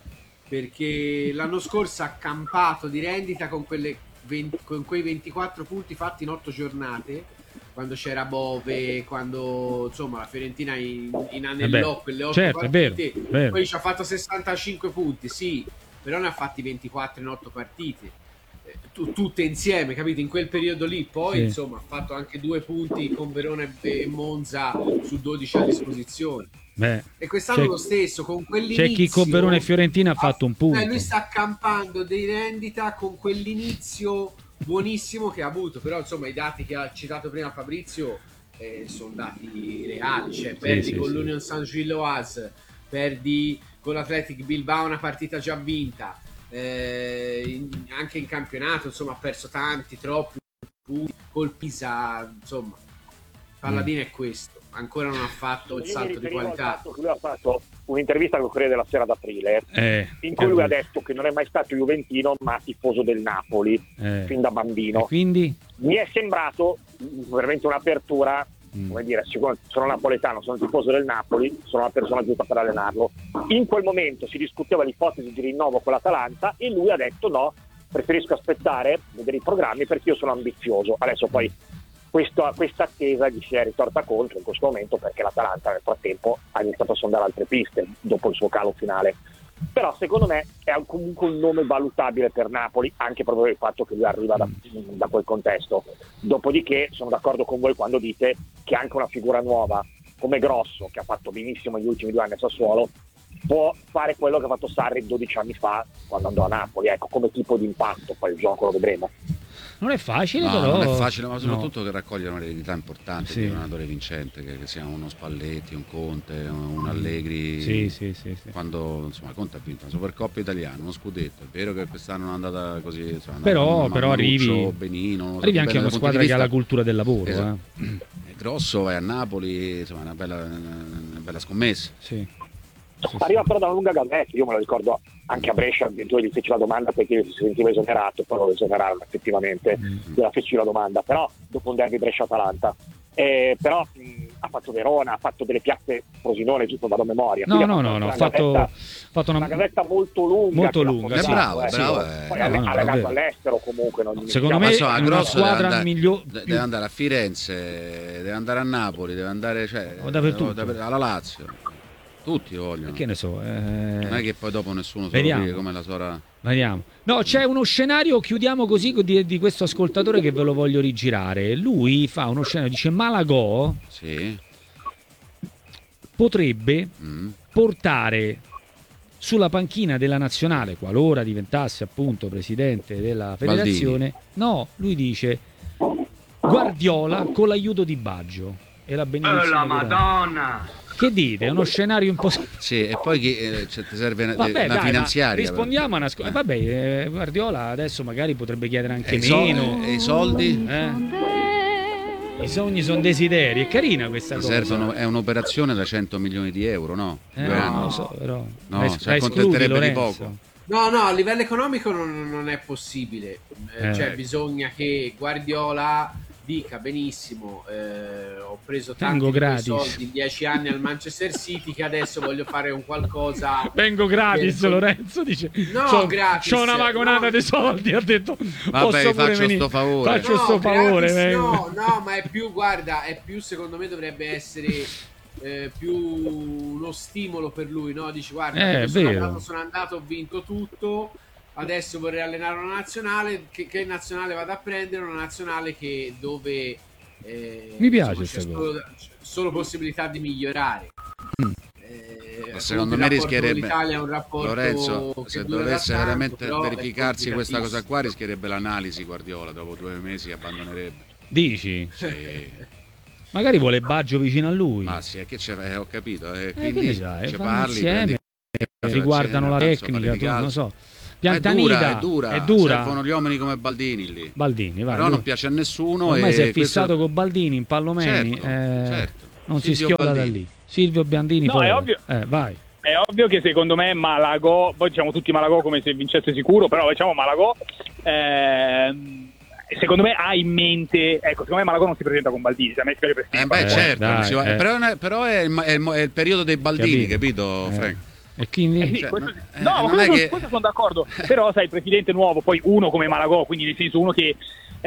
Perché l'anno scorso ha campato di rendita con, quelle venti con quei ventiquattro punti fatti in otto giornate, quando c'era Bove, quando insomma la Fiorentina in, inanellò Eh beh, quelle otto certo, è vero, partite, vero. poi ci ha fatto sessantacinque punti, sì, però ne ha fatti ventiquattro in otto partite. Eh, tu- tutte insieme, capito? In quel periodo lì, poi Sì. insomma ha fatto anche due punti con Verona e e Monza su dodici a disposizione. beh, E quest'anno c'è- lo stesso, con quell'inizio. c'è chi con Verona e Fiorentina ha fatto un punto. Eh, lui sta accampando dei rendita con quell'inizio buonissimo che ha avuto, però insomma i dati che ha citato prima Fabrizio eh, sono dati reali, cioè perdi sì, con sì. l'Union Saint-Gilloise, perdi con l'Athletic Bilbao una partita già vinta, eh, in- anche in campionato insomma ha perso tanti, troppi punti, col Pisa, insomma Palladino è questo, ancora non ha fatto il Io mi salto di riferivo al qualità. fatto che lui ha fatto un'intervista col Corriere della Sera ad aprile, Eh, in cui lui ha capito. detto che non è mai stato juventino ma tifoso del Napoli Eh. fin da E bambino. quindi? Mi è sembrato mh, veramente un'apertura, Mm. come dire, siccome sono napoletano, sono tifoso del Napoli, sono la persona giusta per allenarlo. In quel momento si discuteva l'ipotesi di rinnovo con l'Atalanta e lui ha detto no, preferisco aspettare, vedere i programmi perché io sono ambizioso. Adesso poi questo- questa attesa gli si è ritorta contro in questo momento perché l'Atalanta nel frattempo ha iniziato a sondare altre piste dopo il suo calo finale. Però secondo me è comunque un nome valutabile per Napoli, anche proprio per il fatto che lui arriva da, da quel contesto. Dopodiché sono d'accordo con voi quando dite che anche una figura nuova come Grosso, che ha fatto benissimo negli ultimi due anni a Sassuolo, può fare quello che ha fatto Sarri dodici anni fa quando andò a Napoli. Ecco, come tipo di impatto, poi il gioco lo vedremo. Non è facile, No, però. non è facile, ma No. soprattutto che raccogliere un'eredità importante Sì. di un allenatore vincente, che, che sia uno Spalletti, un Conte, un, un Allegri. Sì, sì, sì, sì. Quando insomma Conte ha vinto una Supercoppa italiana, uno scudetto, è vero che quest'anno non è andata così, insomma, è Però- andata però Manuccio, arrivi- Benino, non lo so, Arrivi anche bene a una dal punto squadra di che ha la vista- cultura del lavoro. Esatto. Eh. È grosso, vai a Napoli, insomma, è una bella, una bella scommessa. Sì. Sì, Arriva sì. però da una lunga gavetta, io me lo ricordo anche a Brescia, tu gli feci la domanda perché si sentiva esonerato, poi lo esonerarono effettivamente, Mm. gliela feci la domanda, però dopo un derby Brescia-Atalanta. Eh, però mh, ha fatto Verona, ha fatto delle piazze Frosinone, giusto vado a memoria. No, Quindi no, ha no, no, una ha fatto, gavetta- fatto una una... gavetta molto lunga. Molto che l'ha lunga, È portato, bravo, eh. bravo. Sì. eh. Poi No, ha no, ha è allenato vero. all'estero comunque. Non Secondo dimentichiamo. me insomma, è una Grosso deve squadra andare- migliore. de- deve andare a Firenze, deve andare a Napoli, deve andare cioè, O dappertutto. deve- alla Lazio. Tutti vogliono. Che ne so. eh, Non è che poi dopo nessuno se lo Vediamo. vede come la sora. Vediamo. No, c'è uno scenario, chiudiamo così, di, di questo ascoltatore che ve lo voglio rigirare. Lui fa uno scenario, dice Malagò Sì. potrebbe Mm. portare sulla panchina della nazionale, qualora diventasse appunto presidente della federazione, no, lui dice Guardiola con l'aiuto di Baggio. E la benedizione la di Ronaldo. Madonna! Che dite? È uno scenario un po'... Sì, e poi chi, eh, cioè, ti serve una, Vabbè, una dai, ma finanziaria. rispondiamo a una scu- Eh. Vabbè, eh, Guardiola adesso magari potrebbe chiedere anche E i soldi- meno. e i soldi? Eh? I sogni sono desideri, è carina questa Ti cosa. servono- è un'operazione da cento milioni di euro, no? Eh, Due anni. non lo so, però. No, La- si la escludi, accontenterebbe di Lorenzo? poco. No, no, a livello economico non, non è possibile. Eh, Eh. Cioè, bisogna che Guardiola dica benissimo: eh, ho preso tanti Vengo di quei gratis. soldi in dieci anni al Manchester City, che adesso voglio fare un qualcosa. Vengo gratis, per- Lorenzo dice. No, c'ho, gratis, c'ho una vagonata no. di soldi, ha detto. Vabbè, posso vi pure faccio venire. sto favore. Faccio No, sto favore, gratis vengo. no, no, ma è più, guarda, è più, secondo me dovrebbe essere eh, più uno stimolo per lui, no? Dici, guarda, Eh, io è sono vero. andato, sono andato, ho vinto tutto. adesso vorrei allenare una nazionale, che, che nazionale vado a prendere? Una nazionale che dove eh, mi piace insomma, c'è solo, solo possibilità di migliorare. Mm. Eh, secondo me rischierebbe l'Italia è un rapporto Lorenzo, se dovesse tanto, veramente però verificarsi questa cosa qua, rischierebbe l'analisi. Guardiola dopo due mesi abbandonerebbe. Dici? Sì. Magari vuole Baggio vicino a lui. Ma sì, è che c'è, eh, ho capito, eh, Eh, quindi sai, ci vanno parli, insieme, prendi- riguardano la Cazzo, tecnica, parli di tu, non calcio. so. È Piantanida dura, è dura, è dura. servono gli uomini come Baldini lì. Baldini, vai, Però lui. non piace a nessuno. Ormai e si è fissato questo... con Baldini in Pallomeni, Certo, eh, certo. non Silvio si schioda Baldini. da lì. Silvio Biandini, No, poi. è ovvio. Eh, vai. È ovvio che secondo me Malagò, poi diciamo tutti Malagò come se vincesse sicuro, però diciamo Malagò ehm, secondo me ha in mente, ecco, secondo me Malagò non si presenta con Baldini, a me spiace per Eh beh, Eh, certo, dai, non si va- eh. però, è, però è, il, è il- è il periodo dei Baldini, capito, Eh. Frank? E quindi? Eh sì, Cioè, questo- non- eh, no, ma non questo, è che- questo sono d'accordo, però sai, il presidente nuovo, poi uno come Malagò, quindi nel senso uno che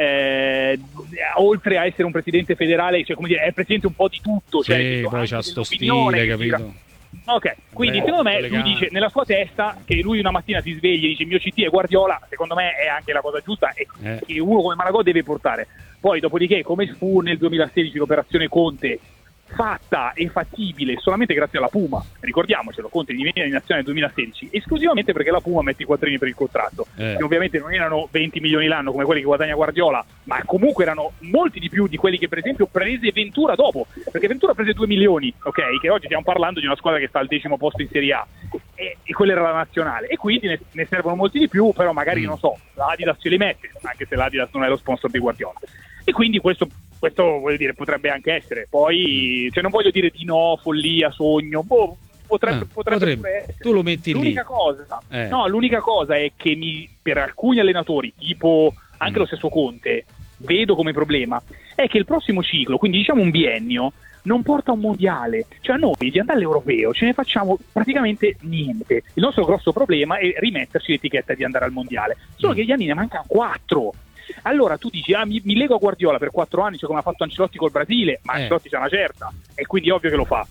eh, oltre a essere un presidente federale, cioè come dire, è il presidente un po' di tutto, cioè, Sì, nel senso, poi anche c'ha sto dell'opinione stile, che gira. capito? Ok, quindi Beh, secondo me lui elegante. dice nella sua testa che lui una mattina si sveglia e dice il mio C T è Guardiola, secondo me è anche la cosa giusta e Eh. che uno come Malagò deve portare. Poi dopodiché come fu nel duemilasedici l'operazione Conte fatta e fattibile solamente grazie alla Puma, ricordiamocelo, Conte diviene in nazionale nel duemilasedici esclusivamente perché la Puma mette i quattrini per il contratto, Eh. che ovviamente non erano venti milioni l'anno come quelli che guadagna Guardiola, ma comunque erano molti di più di quelli che per esempio prese Ventura dopo, perché Ventura prese due milioni, ok, che oggi stiamo parlando di una squadra che sta al decimo posto in Serie A e, e quella era la nazionale e quindi ne, ne servono molti di più, però magari Mm. non so, l'Adidas ce li mette, anche se l'Adidas non è lo sponsor di Guardiola. E quindi questo, questo voglio dire, potrebbe anche essere. Poi, cioè non voglio dire di no, follia, sogno, boh, potrebbe, Ah, potrebbe potrebbe. pure essere. Tu lo metti l'unica lì. cosa, Eh. no, l'unica cosa è che mi, per alcuni allenatori, tipo anche Mm. lo stesso Conte, vedo come problema, è che il prossimo ciclo, quindi diciamo un biennio, non porta a un mondiale, cioè a noi di andare all'europeo ce ne facciamo praticamente niente. Il nostro grosso problema è rimetterci l'etichetta di andare al mondiale, solo Mm. che gli anni ne mancano quattro. Allora tu dici, ah, mi, mi lego a Guardiola per quattro anni, cioè come ha fatto Ancelotti col Brasile, ma Eh. Ancelotti c'ha una certa, e quindi è ovvio che lo fa.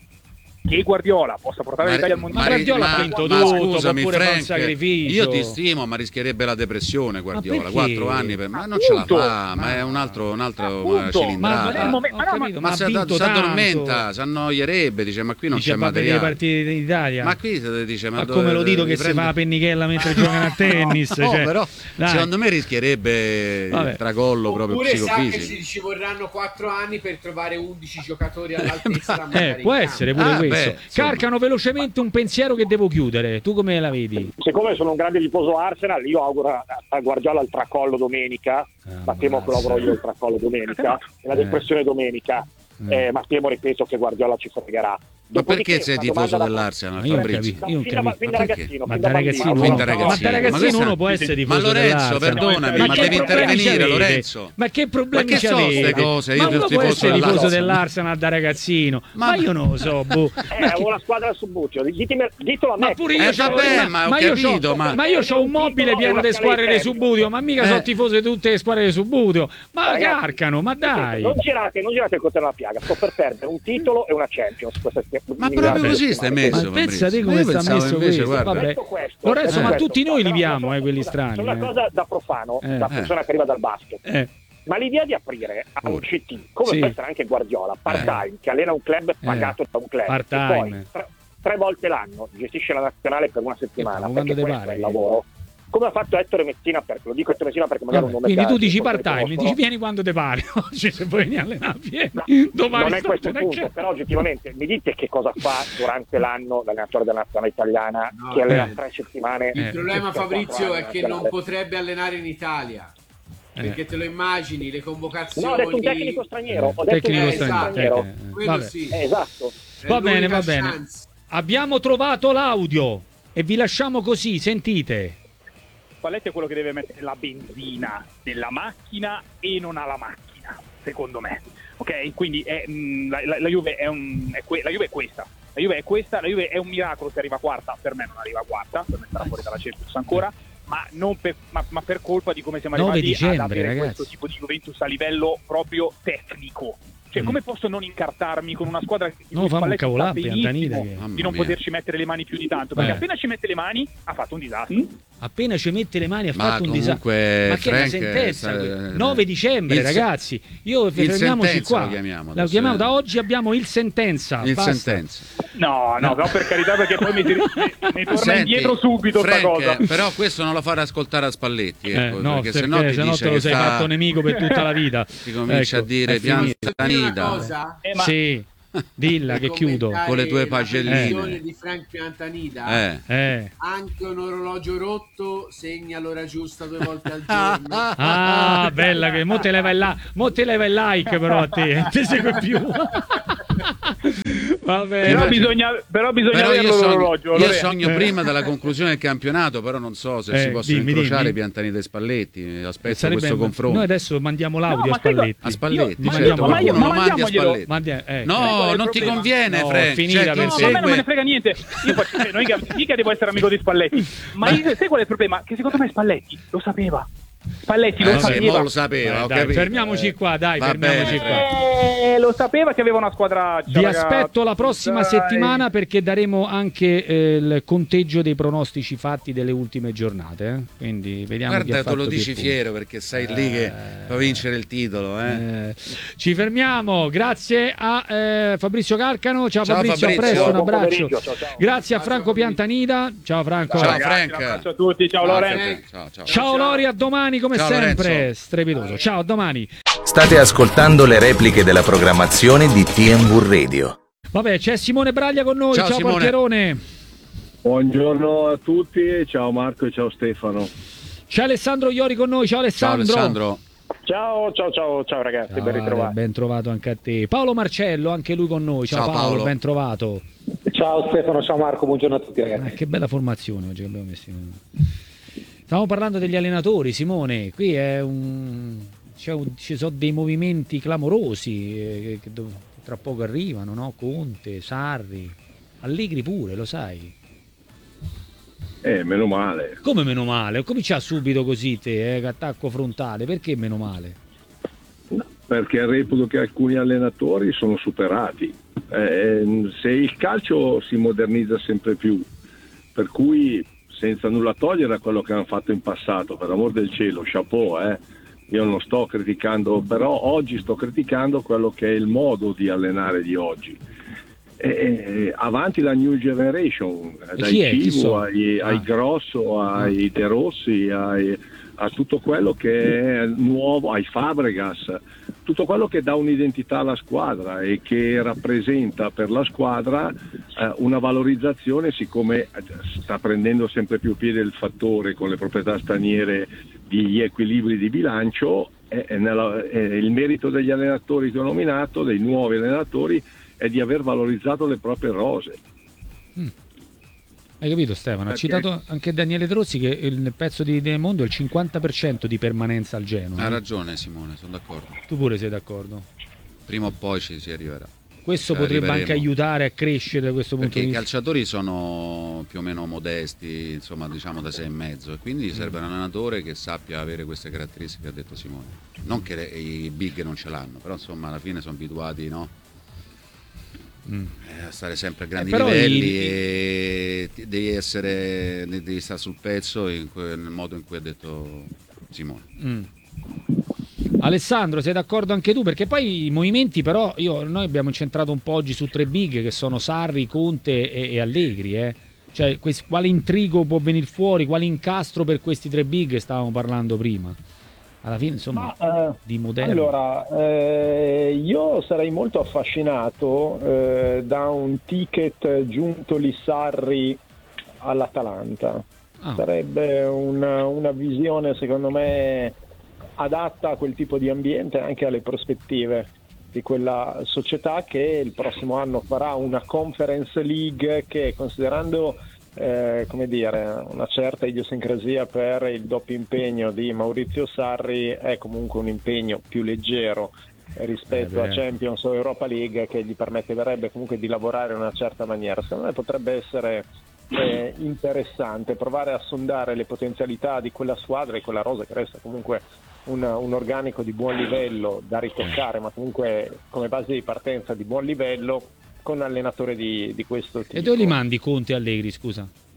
Che Guardiola possa portare Ma- l'Italia al Ma mondiale. Guardiola ma- ha vinto ma tutto, scusami, può pure fare un Frank, sacrificio. io ti stimo, ma rischierebbe la depressione Guardiola. perché? Quattro anni per... ma non ce la Appunto. fa, ma è un altro, un altro Appunto. Ma, cilindrata. non è il momento- ho ma no, ma- capito, Ma ha si vinto si addormenta, tanto. si annoierebbe, dice ma qui non Dice c'è va a vedere le materiale. partite d'Italia. Ma qui te dice ma, Ma dove- come lo dito che li si prende- fa la pennichella mentre giocano a tennis. No, cioè, però dai. secondo me rischierebbe Vabbè. il tracollo proprio Oppure sa che psicofisico. ci, ci vorranno quattro anni per trovare undici giocatori all'altezza da Eh, mandare può in essere campo. pure Ah, questo. beh, insomma. Carcano velocemente un pensiero che devo chiudere. Tu come la vedi? Siccome sono un grande tifoso Arsenal, io auguro a a Guardiola il tracollo domenica, Ah, ma temo che lo avrò io il tracollo domenica, e la Eh. depressione domenica, Eh. eh, ma temo, ripeto, che Guardiola ci fregherà. Ma Dopodiché, perché sei una tifoso domanda da- dell'Arsenal, Ma io non Fabrizio? capisco. Io non Fin da, capisco. fin da Ma perché? ragazzino, Ma fin da da ragazzino, bambino. Fin uno, da ma ragazzino. da ragazzino Ma questa- uno può essere Ma tifoso Lorenzo, dell'Arsenal. perdonami, Ma ma che devi problemi intervenire, c'avete? Lorenzo. Ma che problemi Ma che so c'avete? ste cose? Io Ma sono uno può tifoso essere tifoso dell'Arsenal. dell'Arsenal da ragazzino. Ma, Ma- io non lo so, boh. Eh, Ma che- avevo la squadra al Subbuteo, ditemi- ditelo a me. Ma pure io Eh, c'ho- vabbè, ma ho io capito, c'ho- ma- ma io c'ho un mobile pieno di squadre di Subbuteo, ma mica Eh. sono tifoso di tutte le squadre di Subbuteo. Ma Ragazzi, carcano, ma dai. Non girate, non girate il coltello alla piaga, sto per perdere un titolo e una Champions questa Ma proprio così stai messo, Ma pensa te Fabrizio. come Io sta pensavo messo invece, questo. guarda. Vabbè. Detto questo, Lorenzo, detto ma questo, tutti noi però, liviamo, però, eh, quelli scusa, strani. c'è una eh. cosa da profano, Eh. da persona che arriva dal basket. Eh. Ma l'idea di aprire a un Ora. C T, come Sì. può essere anche Guardiola, part-time, che allena un club pagato da un club, Part-time. e poi tre, tre volte l'anno gestisce la nazionale per una settimana, Ma perché quando te questo pare è il che- lavoro, come ha fatto Ettore Messina, perché lo dico Ettore Messina perché magari Vabbè, un nome quindi tu che dici altri part time, conoscono. dici vieni quando te pare. Oggi se vuoi venire a allenare, vieni. No, Domani non è questo il statene a punto, casa. però oggettivamente mi dite che cosa fa durante l'anno l'allenatore della nazionale italiana No, che allena eh. tre settimane. Il Eh. problema, per Fabrizio, quattro è anni che non nazionale. potrebbe allenare in Italia. Perché te lo immagini, le convocazioni. No, ho detto un tecnico straniero, ho detto Tecnico un Eh, tecnico esatto. straniero. Eh, Quello vabbè. sì. Eh, esatto. È Va bene, l'unica va bene. chance. Abbiamo trovato l'audio e vi lasciamo così, sentite. Spalletti è quello che deve mettere la benzina nella macchina e non ha la macchina, secondo me. Ok? Quindi è, mh, la, la, la Juve è un, è que- la Juve è questa. La Juve è questa, la Juve è un miracolo se arriva quarta, per me non arriva quarta, per me sarà fuori dalla Champions ancora, ma, non per, ma, ma per colpa di come siamo nove arrivati dicembre, ad avere ragazzi. questo tipo di Juventus a livello proprio tecnico. Cioè, Mm. come posso non incartarmi con una squadra che No, fammi un Spalletti sa cavolà, benissimo Piantanida, che- Mamma di non mia. poterci mettere le mani più di tanto? Perché Eh. appena ci mette le mani ha fatto un disastro. appena ci mette le mani ha Ma fatto un disastro. comunque, Ma che è una Frank, sentenza? eh, nove dicembre, il se- ragazzi. Io il fermiamoci sentenza qua. lo chiamiamo Lo adesso, chiamiamo, eh. da oggi abbiamo il sentenza. Il basta. sentenza. No, no, no, per carità, perché poi mi, mi, mi torna Senti, indietro subito sta Frank, cosa. Però questo non lo fare ascoltare a Spalletti, Eh, ecco, no, perché perché sennò ti sennò dice te lo che sei sta- fatto nemico per tutta la vita. ti comincia Ecco, a dire è finita. Piantanida. Una cosa? Eh, ma- Sì, dilla che chiudo. Commentare Con le tue la pagelline. previsione di Frank Piantanida. Eh. Eh. Anche un orologio rotto segna l'ora giusta due volte al giorno. Ah, bella che mo te leva il, la- mo te leva il like però a te, non ti segue più. Vabbè, Però ma- bisogna, però bisogna Però averlo io sogno, l'orologio. io Lorenzo. sogno Eh. prima della conclusione del campionato, però non so se Eh, si possono dimmi, incrociare dimmi. Piantanida e Spalletti. Aspetto sarebbe- questo confronto. Noi adesso mandiamo l'audio No, a ma sai Spalletti. A Spalletti, Gli ma certo, mandiamo ma io- l'audio. qualcuno ma lo mandi a mandiamoglielo. Spalletti. Mandi- eh, No, Qual è il non ti problema? conviene, No, Frank. finita Cioè, per tu No, ma a me non me ne segue- frega niente. Io faccio, cioè, non mica, mica devo essere amico di Spalletti. Ma io, sai qual è il problema? Che secondo me Spalletti lo sapeva. Spalletti lo Eh, sì, sapeva. mo lo sapeva, Eh, ho dai, capito. fermiamoci qua, dai, Va fermiamoci bene, qua. Eh, lo sapeva che aveva una squadra. Vi aspetto la prossima Dai. settimana perché daremo anche eh, il conteggio dei pronostici fatti delle ultime giornate. eh. Quindi vediamo chi ha Guarda, tu fatto lo più dici punti. fiero perché sei lì che fa vincere il titolo. Eh. Eh, ci fermiamo, grazie a eh, Fabrizio Carcano. Ciao, Ciao, Fabrizio, Fabrizio. a presto, un Buon abbraccio. pomeriggio, ciao, ciao. Grazie a Franco Piantanida. Ciao Franco. Ciao, Ragazzi, Frank. un abbraccio a tutti. Ciao, Lorenzo. Ciao, ciao. Ciao Lori, a domani come Ciao, sempre. Lorenzo. Strepitoso. Ciao, a domani. State ascoltando le repliche della programmazione di T M V Radio. Vabbè, c'è Simone Braglia con noi. Ciao, Ciao, Simone. Portierone. Buongiorno a tutti, ciao Marco e ciao Stefano. C'è Alessandro Iori con noi. Ciao Ciao Alessandro. Alessandro. Ciao, ciao, ciao, ciao ragazzi, Ciao, ben ritrovati. Ale, ben trovato anche a te. Paolo Marcello, anche lui con noi. Ciao, Ciao, Paolo, Paolo. ben trovato. Ciao Stefano, ciao Marco, buongiorno a tutti ragazzi. Ah, che bella formazione oggi che abbiamo messo. Stiamo parlando degli allenatori, Simone. Qui è un, c'è un- ci sono dei movimenti clamorosi eh, che dov- tra poco arrivano, no? Conte, Sarri, Allegri pure, lo sai. Eh, meno male. Come meno male? Ho cominciato subito così te, eh, attacco frontale. Perché meno male? Perché reputo che alcuni allenatori sono superati. Eh, se il calcio si modernizza sempre più, per cui senza nulla togliere a quello che hanno fatto in passato, per amor del cielo, chapeau, eh. Io non sto criticando, però oggi sto criticando quello che è il modo di allenare di oggi. E, e, avanti la new generation, E dai chi è? Chi Cibo sono? ai, ai Ah. Grosso, ai De Rossi, ai, a tutto quello che è nuovo, ai Fabregas, tutto quello che dà un'identità alla squadra e che rappresenta per la squadra eh, una valorizzazione, siccome sta prendendo sempre più piede il fattore con le proprietà straniere degli equilibri di bilancio. È, è nella, è il merito degli allenatori che ho nominato, dei nuovi allenatori, è di aver valorizzato le proprie rose. Hai capito Stefano? Ha Perché? citato anche Daniele Trozzi che il- nel pezzo di De Mondo è il cinquanta per cento di permanenza al Genoa. Ha eh. ragione Simone, sono d'accordo. Tu pure sei d'accordo? Prima o poi ci si arriverà. Questo Ci potrebbe arriveremo. anche aiutare a crescere da questo punto Perché di i vista. calciatori sono più o meno modesti, insomma diciamo da sei e mezzo, e quindi Mm. serve un allenatore che sappia avere queste caratteristiche che ha detto Simone. Non che le- i big non ce l'hanno, però insomma alla fine sono abituati, no? Mm. Eh, a stare sempre a grandi Eh, però livelli i- e ti- devi essere devi stare sul pezzo in que- nel modo in cui ha detto Simone. Mm. Alessandro, sei d'accordo anche tu? Perché poi i movimenti, però, io, noi abbiamo incentrato un po' oggi su tre big che sono Sarri, Conte e, e Allegri. Eh. Cioè, quest- quale intrigo può venire fuori, quale incastro per questi tre big stavamo parlando prima? Alla fine, insomma, Ma, eh, di moderno. Allora, eh, io sarei molto affascinato eh, da un ticket giunto Sarri all'Atalanta. Ah. Sarebbe una, una visione, secondo me, adatta a quel tipo di ambiente e anche alle prospettive di quella società che il prossimo anno farà una Conference League che, considerando eh, come dire, una certa idiosincrasia per il doppio impegno di Maurizio Sarri, è comunque un impegno più leggero rispetto Eh, a Champions o Europa League, che gli permetterebbe comunque di lavorare in una certa maniera. Secondo me potrebbe essere eh, interessante provare a sondare le potenzialità di quella squadra e quella rosa, che resta comunque un, un organico di buon livello da ritoccare, ma comunque come base di partenza di buon livello, con un allenatore di, di questo tipo. E dove li mandi Conte e Allegri, scusa?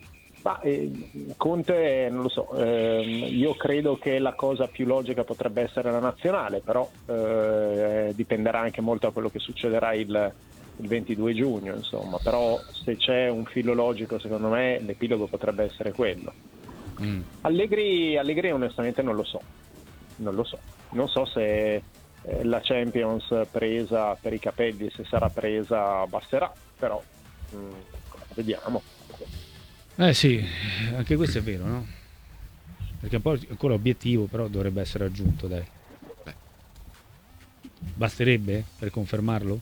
Ma, eh, Conte non lo so, eh, io credo che la cosa più logica potrebbe essere la nazionale, però eh, dipenderà anche molto da quello che succederà il, il ventidue giugno, insomma, però se c'è un filo logico secondo me l'epilogo potrebbe essere quello. Mm. Allegri, Allegri onestamente non lo so, non lo so, non so se eh, la Champions presa per i capelli, se sarà presa basterà, però mh, vediamo. Eh sì, anche questo è vero, no? Perché un po' ancora obiettivo, però dovrebbe essere raggiunto, dai. Beh. Basterebbe per confermarlo?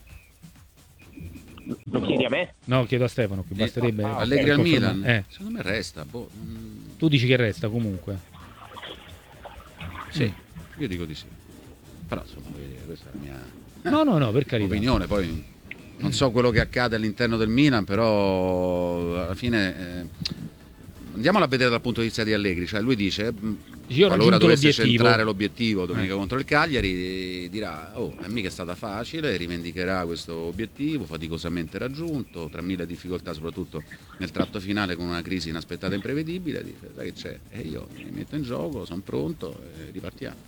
Lo chiedi a me? No, chiedo a Stefano, qui basterebbe. Ah, Allegri al Milan? Eh. Secondo me resta. Boh. Tu dici che resta comunque? Sì, mm. io dico di sì. Però insomma, questa è la mia no, no, no, per carità. opinione, poi non so quello che accade all'interno del Milan, però alla fine eh, andiamola a vedere dal punto di vista di Allegri, cioè lui dice io qualora dovesse l'obiettivo. centrare l'obiettivo domenica eh. contro il Cagliari, dirà oh è mica stata facile, rivendicherà questo obiettivo faticosamente raggiunto, tra mille difficoltà soprattutto nel tratto finale con una crisi inaspettata e imprevedibile, dice sai che c'è, e io mi metto in gioco, sono pronto e ripartiamo.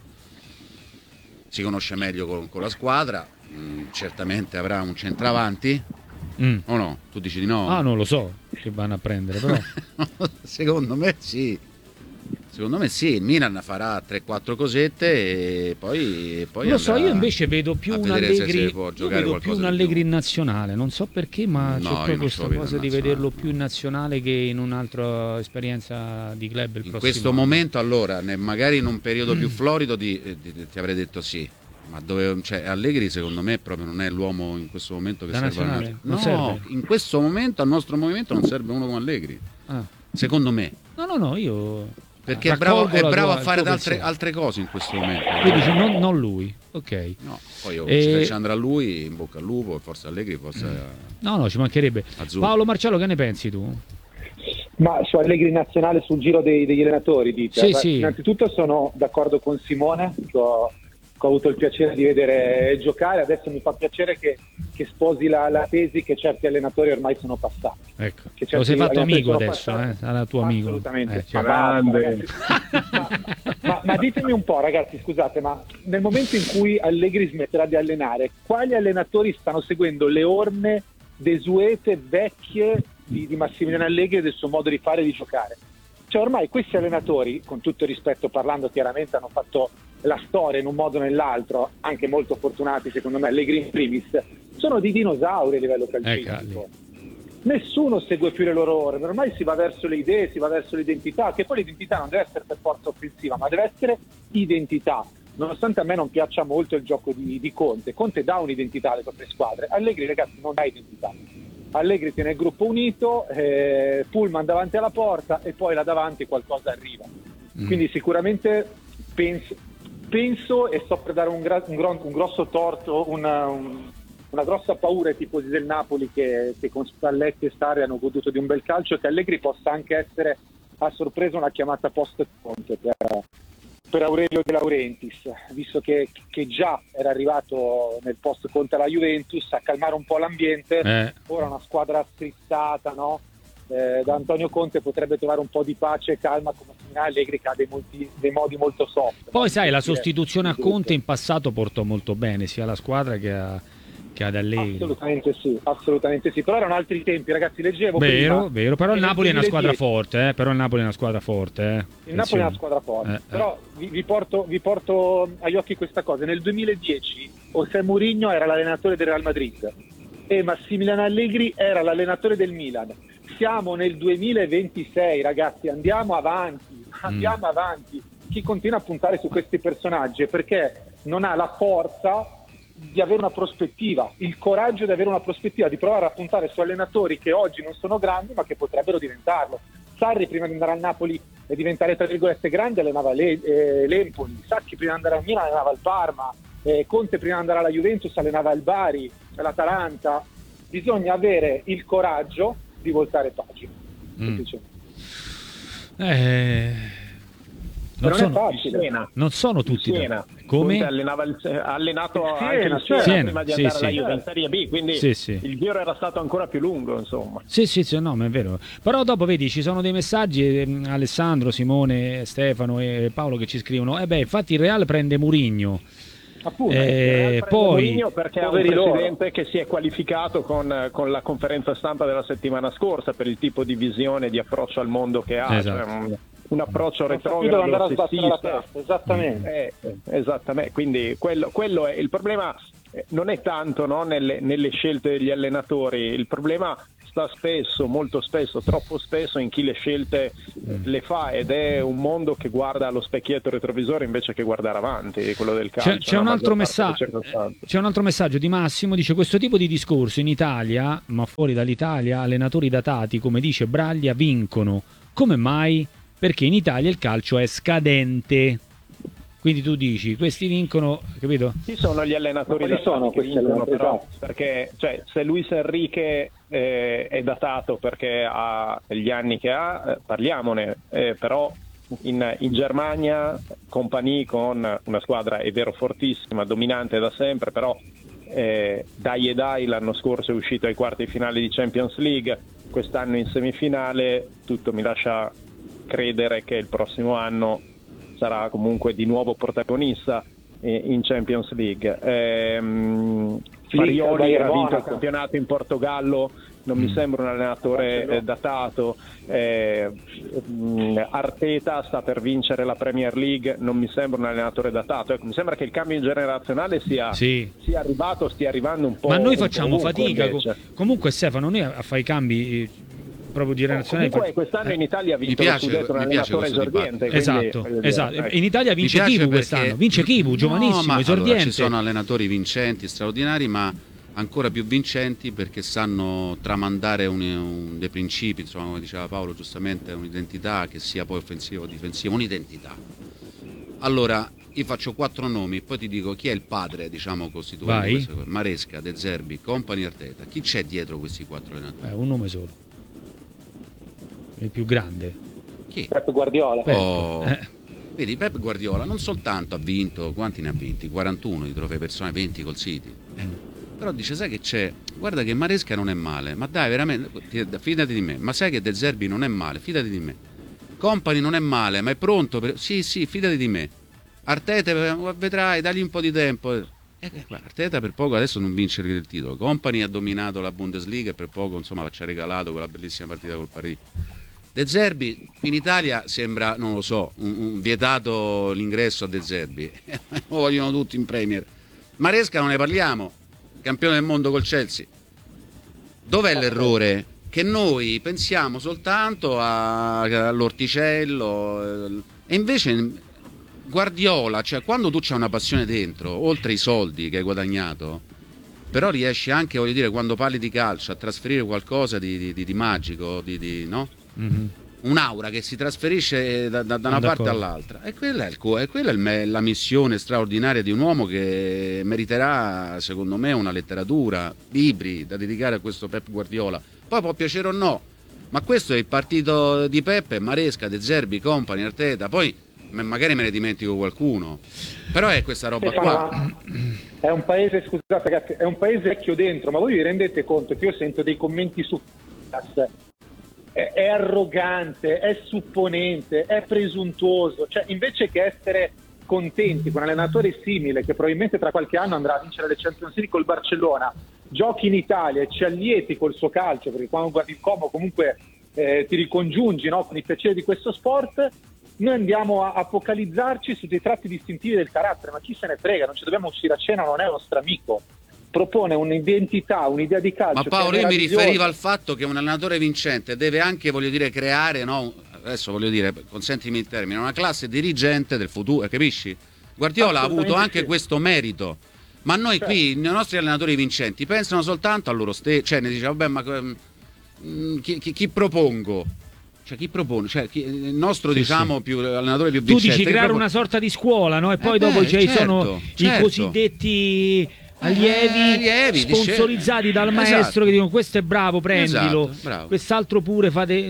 Si conosce meglio con, con la squadra, mh, certamente avrà un centravanti mm. o no? Tu dici di no? Ah, non lo so che vanno a prendere, però secondo me sì. Secondo me sì, il Milan farà tre quattro cosette e poi, e poi lo so, io invece vedo più un Allegri, può io vedo più un Allegri in nazionale, non so perché, ma no, c'è proprio questa cosa di vederlo più in nazionale che in un'altra esperienza di club il in prossimo questo anno. Momento allora, magari in un periodo più florido di, di, di, ti avrei detto sì. Ma dove, cioè, Allegri secondo me proprio non è l'uomo in questo momento che da serve a non no, serve. In questo momento al nostro movimento non serve uno come Allegri ah. secondo me no no no io perché è bravo, è bravo tua, a fare altre, altre cose in questo momento. Quindi dici, non, non lui, ok. No, poi oh, e... se ci andrà lui, in bocca al lupo, forza Allegri, forza... No, no, ci mancherebbe. Azzurro. Paolo Marcello, che ne pensi tu? Ma su Allegri nazionale, sul giro dei, degli allenatori, dite? Sì, Beh, sì. Innanzitutto sono d'accordo con Simone, che ho, che ho avuto il piacere di vedere giocare, adesso mi fa piacere che, che sposi la, la tesi che certi allenatori ormai sono passati. Ecco, che lo sei fatto amico adesso, eh? Sarà tuo amico. Assolutamente. Eh, cioè. ma, ma, ma, ma ditemi un po', ragazzi, scusate, ma nel momento in cui Allegri smetterà di allenare, quali allenatori stanno seguendo le orme desuete, vecchie di, di Massimiliano Allegri e del suo modo di fare e di giocare? Cioè ormai questi allenatori, con tutto il rispetto parlando, chiaramente hanno fatto la storia in un modo o nell'altro, anche molto fortunati secondo me, Allegri in primis, sono di dinosauri a livello calcistico. Eh, Nessuno segue più le loro ore, ormai si va verso le idee, si va verso l'identità, che poi l'identità non deve essere per forza offensiva, ma deve essere identità. Nonostante a me non piaccia molto il gioco di, di Conte, Conte dà un'identità alle proprie squadre, Allegri ragazzi non ha identità. Allegri tiene il gruppo unito, eh, Pullman davanti alla porta e poi là davanti qualcosa arriva. Mm. Quindi sicuramente penso, penso e sto per dare un, gra- un, gro- un grosso torto, una, un, una grossa paura ai tifosi del Napoli che, che con Spalletti e Sarri hanno goduto di un bel calcio, che Allegri possa anche essere a sorpresa una chiamata post Conte per, per Aurelio De Laurentiis, visto che, che già era arrivato nel post Conte alla Juventus a calmare un po' l'ambiente, eh. Ora una squadra strizzata, no? Eh, da Antonio Conte potrebbe trovare un po' di pace e calma, come Allegri che ha dei, molti, dei modi molto soft. Poi no? sai, la sostituzione a Conte in passato portò molto bene sia alla squadra che a che ad Allegri. Assolutamente sì, assolutamente sì. Però erano altri tempi, ragazzi, leggevo vero, prima, vero, però il Napoli è una squadra forte, eh? Però il Napoli è una squadra forte, eh? Il Napoli è una squadra forte, eh, però eh. Vi, vi, porto, vi porto agli occhi questa cosa. Nel duemiladieci José Mourinho era l'allenatore del Real Madrid e Massimiliano Allegri era l'allenatore del Milan. Siamo nel duemilaventisei, ragazzi, andiamo avanti, andiamo mm. avanti. Chi continua a puntare su questi personaggi è perché non ha la forza di avere una prospettiva, il coraggio di avere una prospettiva, di provare a puntare su allenatori che oggi non sono grandi ma che potrebbero diventarlo. Sarri prima di andare al Napoli e diventare tra virgolette grande allenava le, eh, l'Empoli, Sacchi prima di andare al Milan allenava il Parma, eh, Conte prima di andare alla Juventus allenava il Bari, l'Atalanta. Bisogna avere il coraggio di voltare pagina. Mm. Eh... Non non sono, è facile. Siena. non sono tutti Siena. come Allenava il, ha allenato Il anche Siena, il Siena, Siena, prima di sì, andare sì. alla Juve in Serie B, quindi Sì, sì. il giro era stato ancora più lungo, insomma. Sì, sì, sì, no, ma è vero. Però dopo vedi, ci sono dei messaggi, ehm, Alessandro, Simone, Stefano e Paolo che ci scrivono, eh beh, infatti il Real prende Mourinho. Appunto, Eh, Prende poi Mourinho perché ha un poveri loro. presidente che si è qualificato con, con la conferenza stampa della settimana scorsa per il tipo di visione, di approccio al mondo che ha, Esatto. cioè un, un approccio non so più dove andare a retrogrado, sbattere la sessista. testa, esattamente. Eh, eh, esattamente, quindi quello, quello è il problema. eh, Non è tanto, no, nelle, nelle scelte degli allenatori, il problema sta spesso, molto spesso, troppo spesso in chi le scelte eh, le fa, ed è un mondo che guarda allo specchietto retrovisore invece che guardare avanti, quello del calcio. C'è, c'è, un nella altro maggior parte messa- delle circostanze. c'è un altro messaggio di Massimo, dice questo tipo di discorso in Italia, ma fuori dall'Italia, allenatori datati, come dice Braglia, vincono. Come mai? Perché in Italia il calcio è scadente. Quindi tu dici, questi vincono, capito? Chi sono gli allenatori Ma quali datati sono che questi vincono, allenatori? però? Esatto. Perché cioè, se Luis Enrique eh, è datato perché ha gli anni che ha, eh, parliamone, eh, però in, in Germania Compagnie con una squadra, è vero, fortissima, dominante da sempre, però eh, dai e dai l'anno scorso è uscito ai quarti finali di Champions League, quest'anno in semifinale, tutto mi lascia credere che il prossimo anno sarà comunque di nuovo protagonista eh, in Champions League. Ehm, Farioli Bayern ha vinto il Monaco. campionato in Portogallo, non mi sembra un allenatore eh, datato. Eh, mh, Arteta sta per vincere la Premier League, non mi sembra un allenatore datato. Ecco, mi sembra che il cambio generazionale sia, Sì. sia arrivato, stia arrivando un po'. Ma noi un po' facciamo ovunque, fatica. invece. co- Comunque Stefano, noi a, a fare i cambi eh, proprio generazionali. Comunque quest'anno in Italia ha vinto Mi lo piace- scudetto un mi piace allenatore questo esordiente. dibattito. quindi, Esatto, voglio dire, esatto. ecco. In Italia Mi vince piace Kivu perché- quest'anno, vince Kivu, giovanissimo, No, ma, esordiente. allora, ci sono allenatori vincenti, straordinari, ma ancora più vincenti perché sanno tramandare un, un- dei principi, insomma, come diceva Paolo giustamente, un'identità che sia poi offensiva o difensiva, un'identità. Allora, io faccio quattro nomi, poi ti dico chi è il padre, diciamo, costituente Vai. di queste cose. Maresca, De Zerbi, Company, Arteta. Chi c'è dietro questi quattro allenatori? Eh, un nome solo. Il più grande. Chi? Pep Guardiola. Pep. Oh. Eh. Vedi, Pep Guardiola non soltanto ha vinto, quanti ne ha vinti? quarantuno di trofei personali, venti col City. Eh. Però dice, sai che c'è? Guarda che Maresca non è male, ma dai, veramente, ti- fidati di me. Ma sai che De Zerbi non è male, fidati di me. Company non è male, ma è pronto per... Sì, sì, fidati di me. Arteta, eh, vedrai, dagli un po' di tempo. Eh, eh, Arteta per poco adesso non vince il titolo. Company ha dominato la Bundesliga e per poco, insomma, ci ha regalato quella bellissima partita col Parigi. De Zerbi in Italia sembra, non lo so, un, un vietato l'ingresso a De Zerbi. Lo vogliono tutti in Premier. Maresca non ne parliamo, campione del mondo col Chelsea. Dov'è l'errore? Che noi pensiamo soltanto a- all'orticello eh, e invece Guardiola, cioè quando tu c'hai una passione dentro, oltre i soldi che hai guadagnato, però riesci anche, voglio dire, quando parli di calcio a trasferire qualcosa di, di- di- di magico, di, di- no? Mhm. Un'aura che si trasferisce da, da- da una Sono parte d'accordo. all'altra, e quella è, il co- e quella è il me- la missione straordinaria di un uomo che meriterà, secondo me, una letteratura, libri da dedicare a questo Pep Guardiola. Poi può piacere o no, ma questo è il partito di Peppe, Maresca, De Zerbi, Company, Arteta. Poi m- magari me ne dimentico qualcuno, però è questa roba qua. Stefano, è un paese, scusate ragazzi, è un paese vecchio dentro, ma voi vi rendete conto che io sento dei commenti su Fitness, è, è arrogante, è supponente, è presuntuoso, cioè invece che essere contenti con un allenatore simile che probabilmente tra qualche anno andrà a vincere le Champions League col Barcellona, giochi in Italia e ci allieti col suo calcio, perché quando guardi il Como comunque eh, ti ricongiungi, no, con il piacere di questo sport. Noi andiamo a, a focalizzarci su dei tratti distintivi del carattere, ma chi se ne frega, non ci dobbiamo uscire a cena, non è un nostro amico. Propone un'identità, un'idea di calcio. Ma che Paolo, è io mi meravigliosa. riferivo al fatto che un allenatore vincente deve anche, voglio dire, creare, no? Adesso voglio dire, consentimi il termine, una classe dirigente del futuro, capisci? Guardiola ha avuto Assolutamente anche sì. questo merito, ma noi Certo. qui, i nostri allenatori vincenti, pensano soltanto a loro stessi, cioè ne dice, vabbè, ma mm, chi, chi- chi propongo? Cioè chi propone? Cioè, chi- il nostro, Sì, diciamo, sì. più allenatore più Tu vincente. dici chi creare propone- una sorta di scuola, no? E poi Eh dopo beh, ci certo, sono certo. i cosiddetti allievi, Eh, allievi, sponsorizzati dice- dal Esatto. maestro che dicono questo è bravo, prendilo, Esatto, bravo. quest'altro pure fate.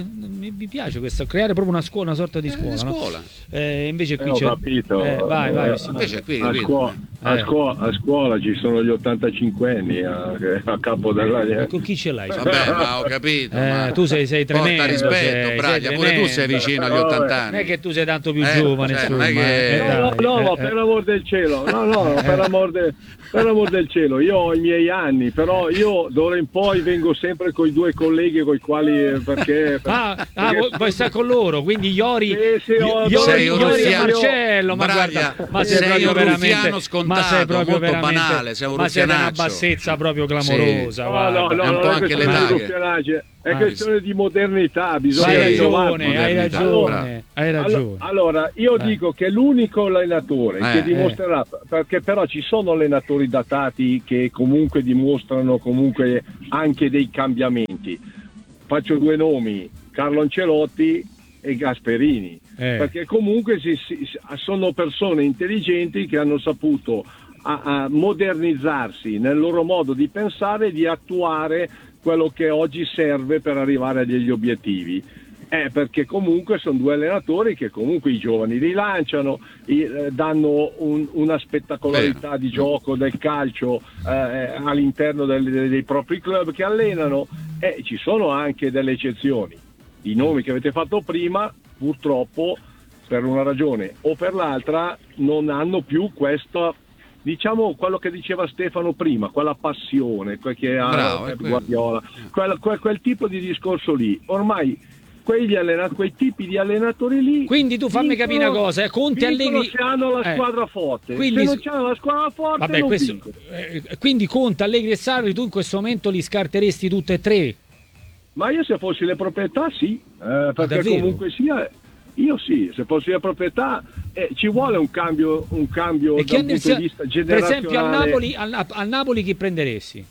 mi, mi piace questo, creare proprio una scuola, una sorta di scuola. Eh, no? scuola. Eh, invece qui Eh, ho c'è... capito. Eh, vai, vai. Eh, Invece qui, a, capito? scuola, a, Eh. scuola, a scuola ci sono gli ottantacinquenni a, a capo della... E con chi ce l'hai? Vabbè, ma ho capito. Eh, ma... tu sei, sei tremendo. Porta rispetto, sei, Braglia, sei pure tu tremendo. sei vicino agli ottanta anni. Non è che tu sei tanto più Eh, giovane, cioè, insomma. non è che- eh, No, dai, no, no, eh, per l'amor del cielo, no, no, per l'amor, de- per l'amor del cielo, io ho i miei anni, però io d'ora in poi vengo sempre con i due colleghi con i quali, perché... Ah, ah, perché- vuoi- vuoi stare con loro, quindi Iori, Sì, sì, ho- Iori, Sei un Iori e ruffiano. Marcello, ma Braglia, guarda, ma sei, sei proprio un veramente, ruffiano scontato, ma sei proprio molto veramente, banale, sei un ma sei di una ruffianaccio. bassezza proprio clamorosa. No, guarda. no, no, È un non po' è anche questione l'età di che- ruffianaggine, è Ah, questione di modernità, bisogna Hai Sì, ragione, rinnovarsi. hai modernità, ragione, bravo. hai ragione. Allora, allora, io Eh. dico che l'unico allenatore Eh, che dimostrerà, perché però ci sono allenatori datati che comunque dimostrano comunque anche dei cambiamenti. Faccio due nomi, Carlo Ancelotti e Gasperini, Eh. perché comunque si- si- sono persone intelligenti che hanno saputo a, a modernizzarsi nel loro modo di pensare e di attuare quello che oggi serve per arrivare a degli obiettivi. Eh, perché comunque sono due allenatori che comunque i giovani rilanciano, i- eh, danno un- una spettacolarità Vero. di gioco del calcio eh, all'interno del- dei propri club che allenano, e ci sono anche delle eccezioni. I nomi che avete fatto prima purtroppo per una ragione o per l'altra non hanno più questa, diciamo, quello che diceva Stefano prima, quella passione, quel che ha Bravo, è Pep quello. Guardiola, quel, quel- quel tipo di discorso lì. Ormai quegli allena- quei tipi di allenatori lì. Quindi tu fammi vincono- capire una cosa, eh, Conte vincono Allegri se hanno la eh, squadra forte. quindi- Se non c'hanno la squadra forte, Vabbè, non questo, vincono. eh, quindi Conte, Allegri e Sarri, tu in questo momento li scarteresti tutte e tre? Ma io se fossi le proprietà sì, eh, perché davvero? comunque sia, io sì, se fossi le proprietà eh, ci vuole un cambio, un cambio E da chi un nel- punto di vista per generazionale. esempio al Napoli, al, al Napoli chi prenderesti?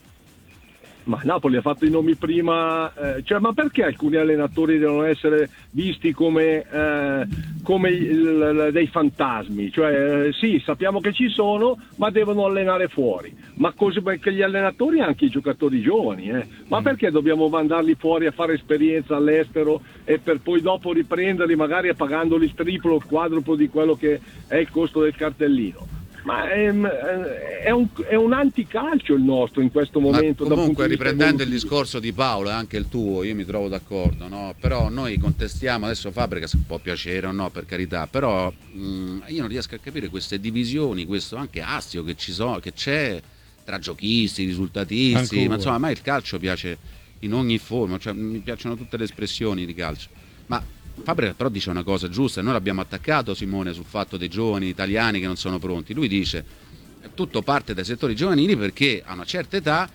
Ma Napoli ha fatto i nomi prima, eh, cioè, ma perché alcuni allenatori devono essere visti come, eh, come il- il- dei fantasmi? Cioè, eh, sì, sappiamo che ci sono, ma devono allenare fuori. Ma così perché gli allenatori e anche i giocatori giovani, eh? Ma perché dobbiamo mandarli fuori a fare esperienza all'estero e per poi dopo riprenderli magari pagandoli il triplo o il quadruplo di quello che è il costo del cartellino? Ma è, è un, è un anticalcio il nostro in questo Ma momento. da un punto comunque, di vista riprendendo il evolutivo. discorso di Paolo e anche il tuo, io mi trovo d'accordo, no? Però noi contestiamo adesso Fabregas, può piacere o no, per carità, però mh, io non riesco a capire queste divisioni, questo anche astio che ci sono, che c'è tra giochisti, risultatisti, Ancora. ma insomma a me il calcio piace in ogni forma, cioè mi piacciono tutte le espressioni di calcio. Ma Fabregas però dice una cosa giusta, noi l'abbiamo attaccato, Simone, sul fatto dei giovani italiani che non sono pronti. Lui dice tutto parte dai settori giovanili perché a una certa età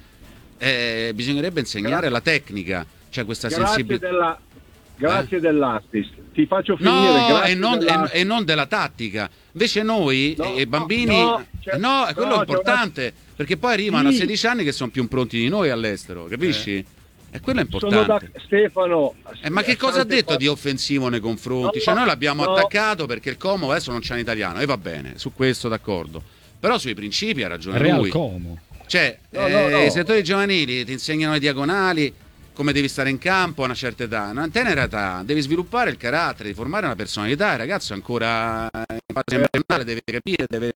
eh, bisognerebbe insegnare la tecnica, cioè questa Grazie sensibilità. della, grazie dell'Astis. Ti faccio finire. No, grazie e non, della- e- e non della tattica. Invece noi, No, e i bambini, no, eh, cioè- no, è quello no, importante, perché poi arrivano Sì. a sedici anni che sono più pronti di noi all'estero, capisci? E quello è Sono da importante. Stefano. Eh, ma che cosa ha tante detto cose- di offensivo nei confronti? No, Cioè noi l'abbiamo no. attaccato perché il Como adesso non c'è in italiano e va bene, su questo d'accordo. Però sui principi ha ragione Real lui. Como. Cioè, No, eh, no, no. i settori giovanili ti insegnano le diagonali, come devi stare in campo a una certa età, a una tenera età, devi sviluppare il carattere, formare una personalità. Il ragazzo è ancora in fase embrionale, deve capire, deve,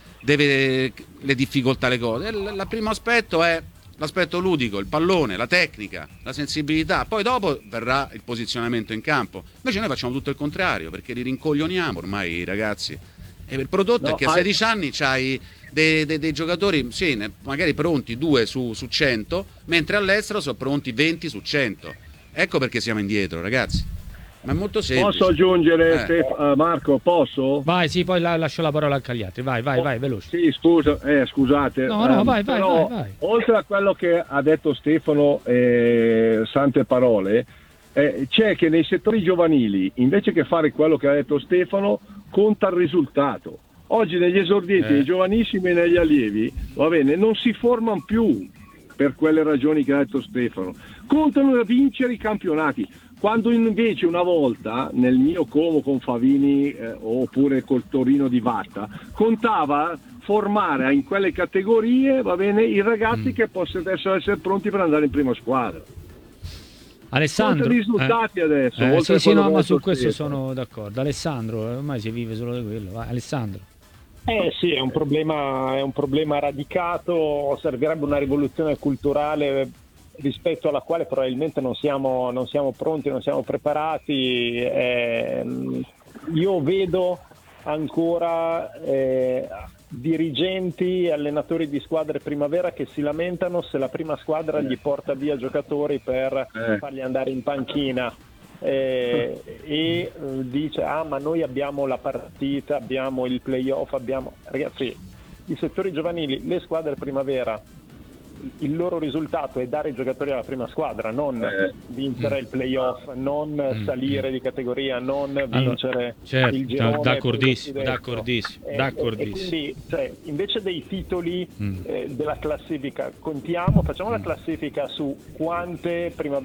deve le difficoltà, le cose. Il, il primo aspetto è l'aspetto ludico, il pallone, la tecnica, la sensibilità, poi dopo verrà il posizionamento in campo. Invece noi facciamo tutto il contrario, perché li rincoglioniamo ormai i ragazzi. E il prodotto No, è che a hai- sedici anni c'hai dei, dei- dei giocatori, sì, ne- magari pronti due su, su cento, mentre all'estero sono pronti venti su cento. Ecco perché siamo indietro, ragazzi. Ma è molto semplice. Posso aggiungere, Eh. Stef- eh, Marco, posso? Vai, sì, poi la- lascio la parola anche agli altri. Vai, vai, vai, veloce. Sì, scusa, eh, scusate. No, no, ehm, vai, vai, però, vai, vai. oltre a quello che ha detto Stefano, eh, sante parole, eh, c'è che nei settori giovanili, invece che fare quello che ha detto Stefano, conta il risultato. Oggi negli esordienti, Eh. nei giovanissimi e negli allievi, va bene, non si formano più per quelle ragioni che ha detto Stefano. Contano a vincere i campionati. Quando invece una volta nel mio Como con Favini eh, oppure col Torino di Vatta contava formare in quelle categorie, va bene, i ragazzi Mm. che possono essere pronti per andare in prima squadra. Alessandro, Conta i risultati eh, adesso. eh, oltre sì, a sì, quello no, che ma hai su detto questo te. sono d'accordo. Alessandro, ormai si vive solo di quello. Vai, Alessandro. Eh sì, è un problema, è un problema radicato, servirebbe una rivoluzione culturale rispetto alla quale probabilmente non siamo, non siamo pronti, non siamo preparati. Eh, io vedo ancora eh, dirigenti e allenatori di squadre primavera che si lamentano se la prima squadra gli porta via giocatori per Eh. farli andare in panchina. Eh, e eh, dice ah ma noi abbiamo la partita, abbiamo il playoff, abbiamo ragazzi i settori giovanili, le squadre primavera, il loro risultato è dare i giocatori alla prima squadra, non Eh. vincere il playoff, non Mm. salire di categoria, non Allora, vincere certo, il girone, d'accordissimo, poi lo d'accordissimo, scudetto. Eh, d'accordissimo. E quindi cioè, invece dei titoli Mm. eh, della classifica contiamo, facciamo la classifica su quante primavera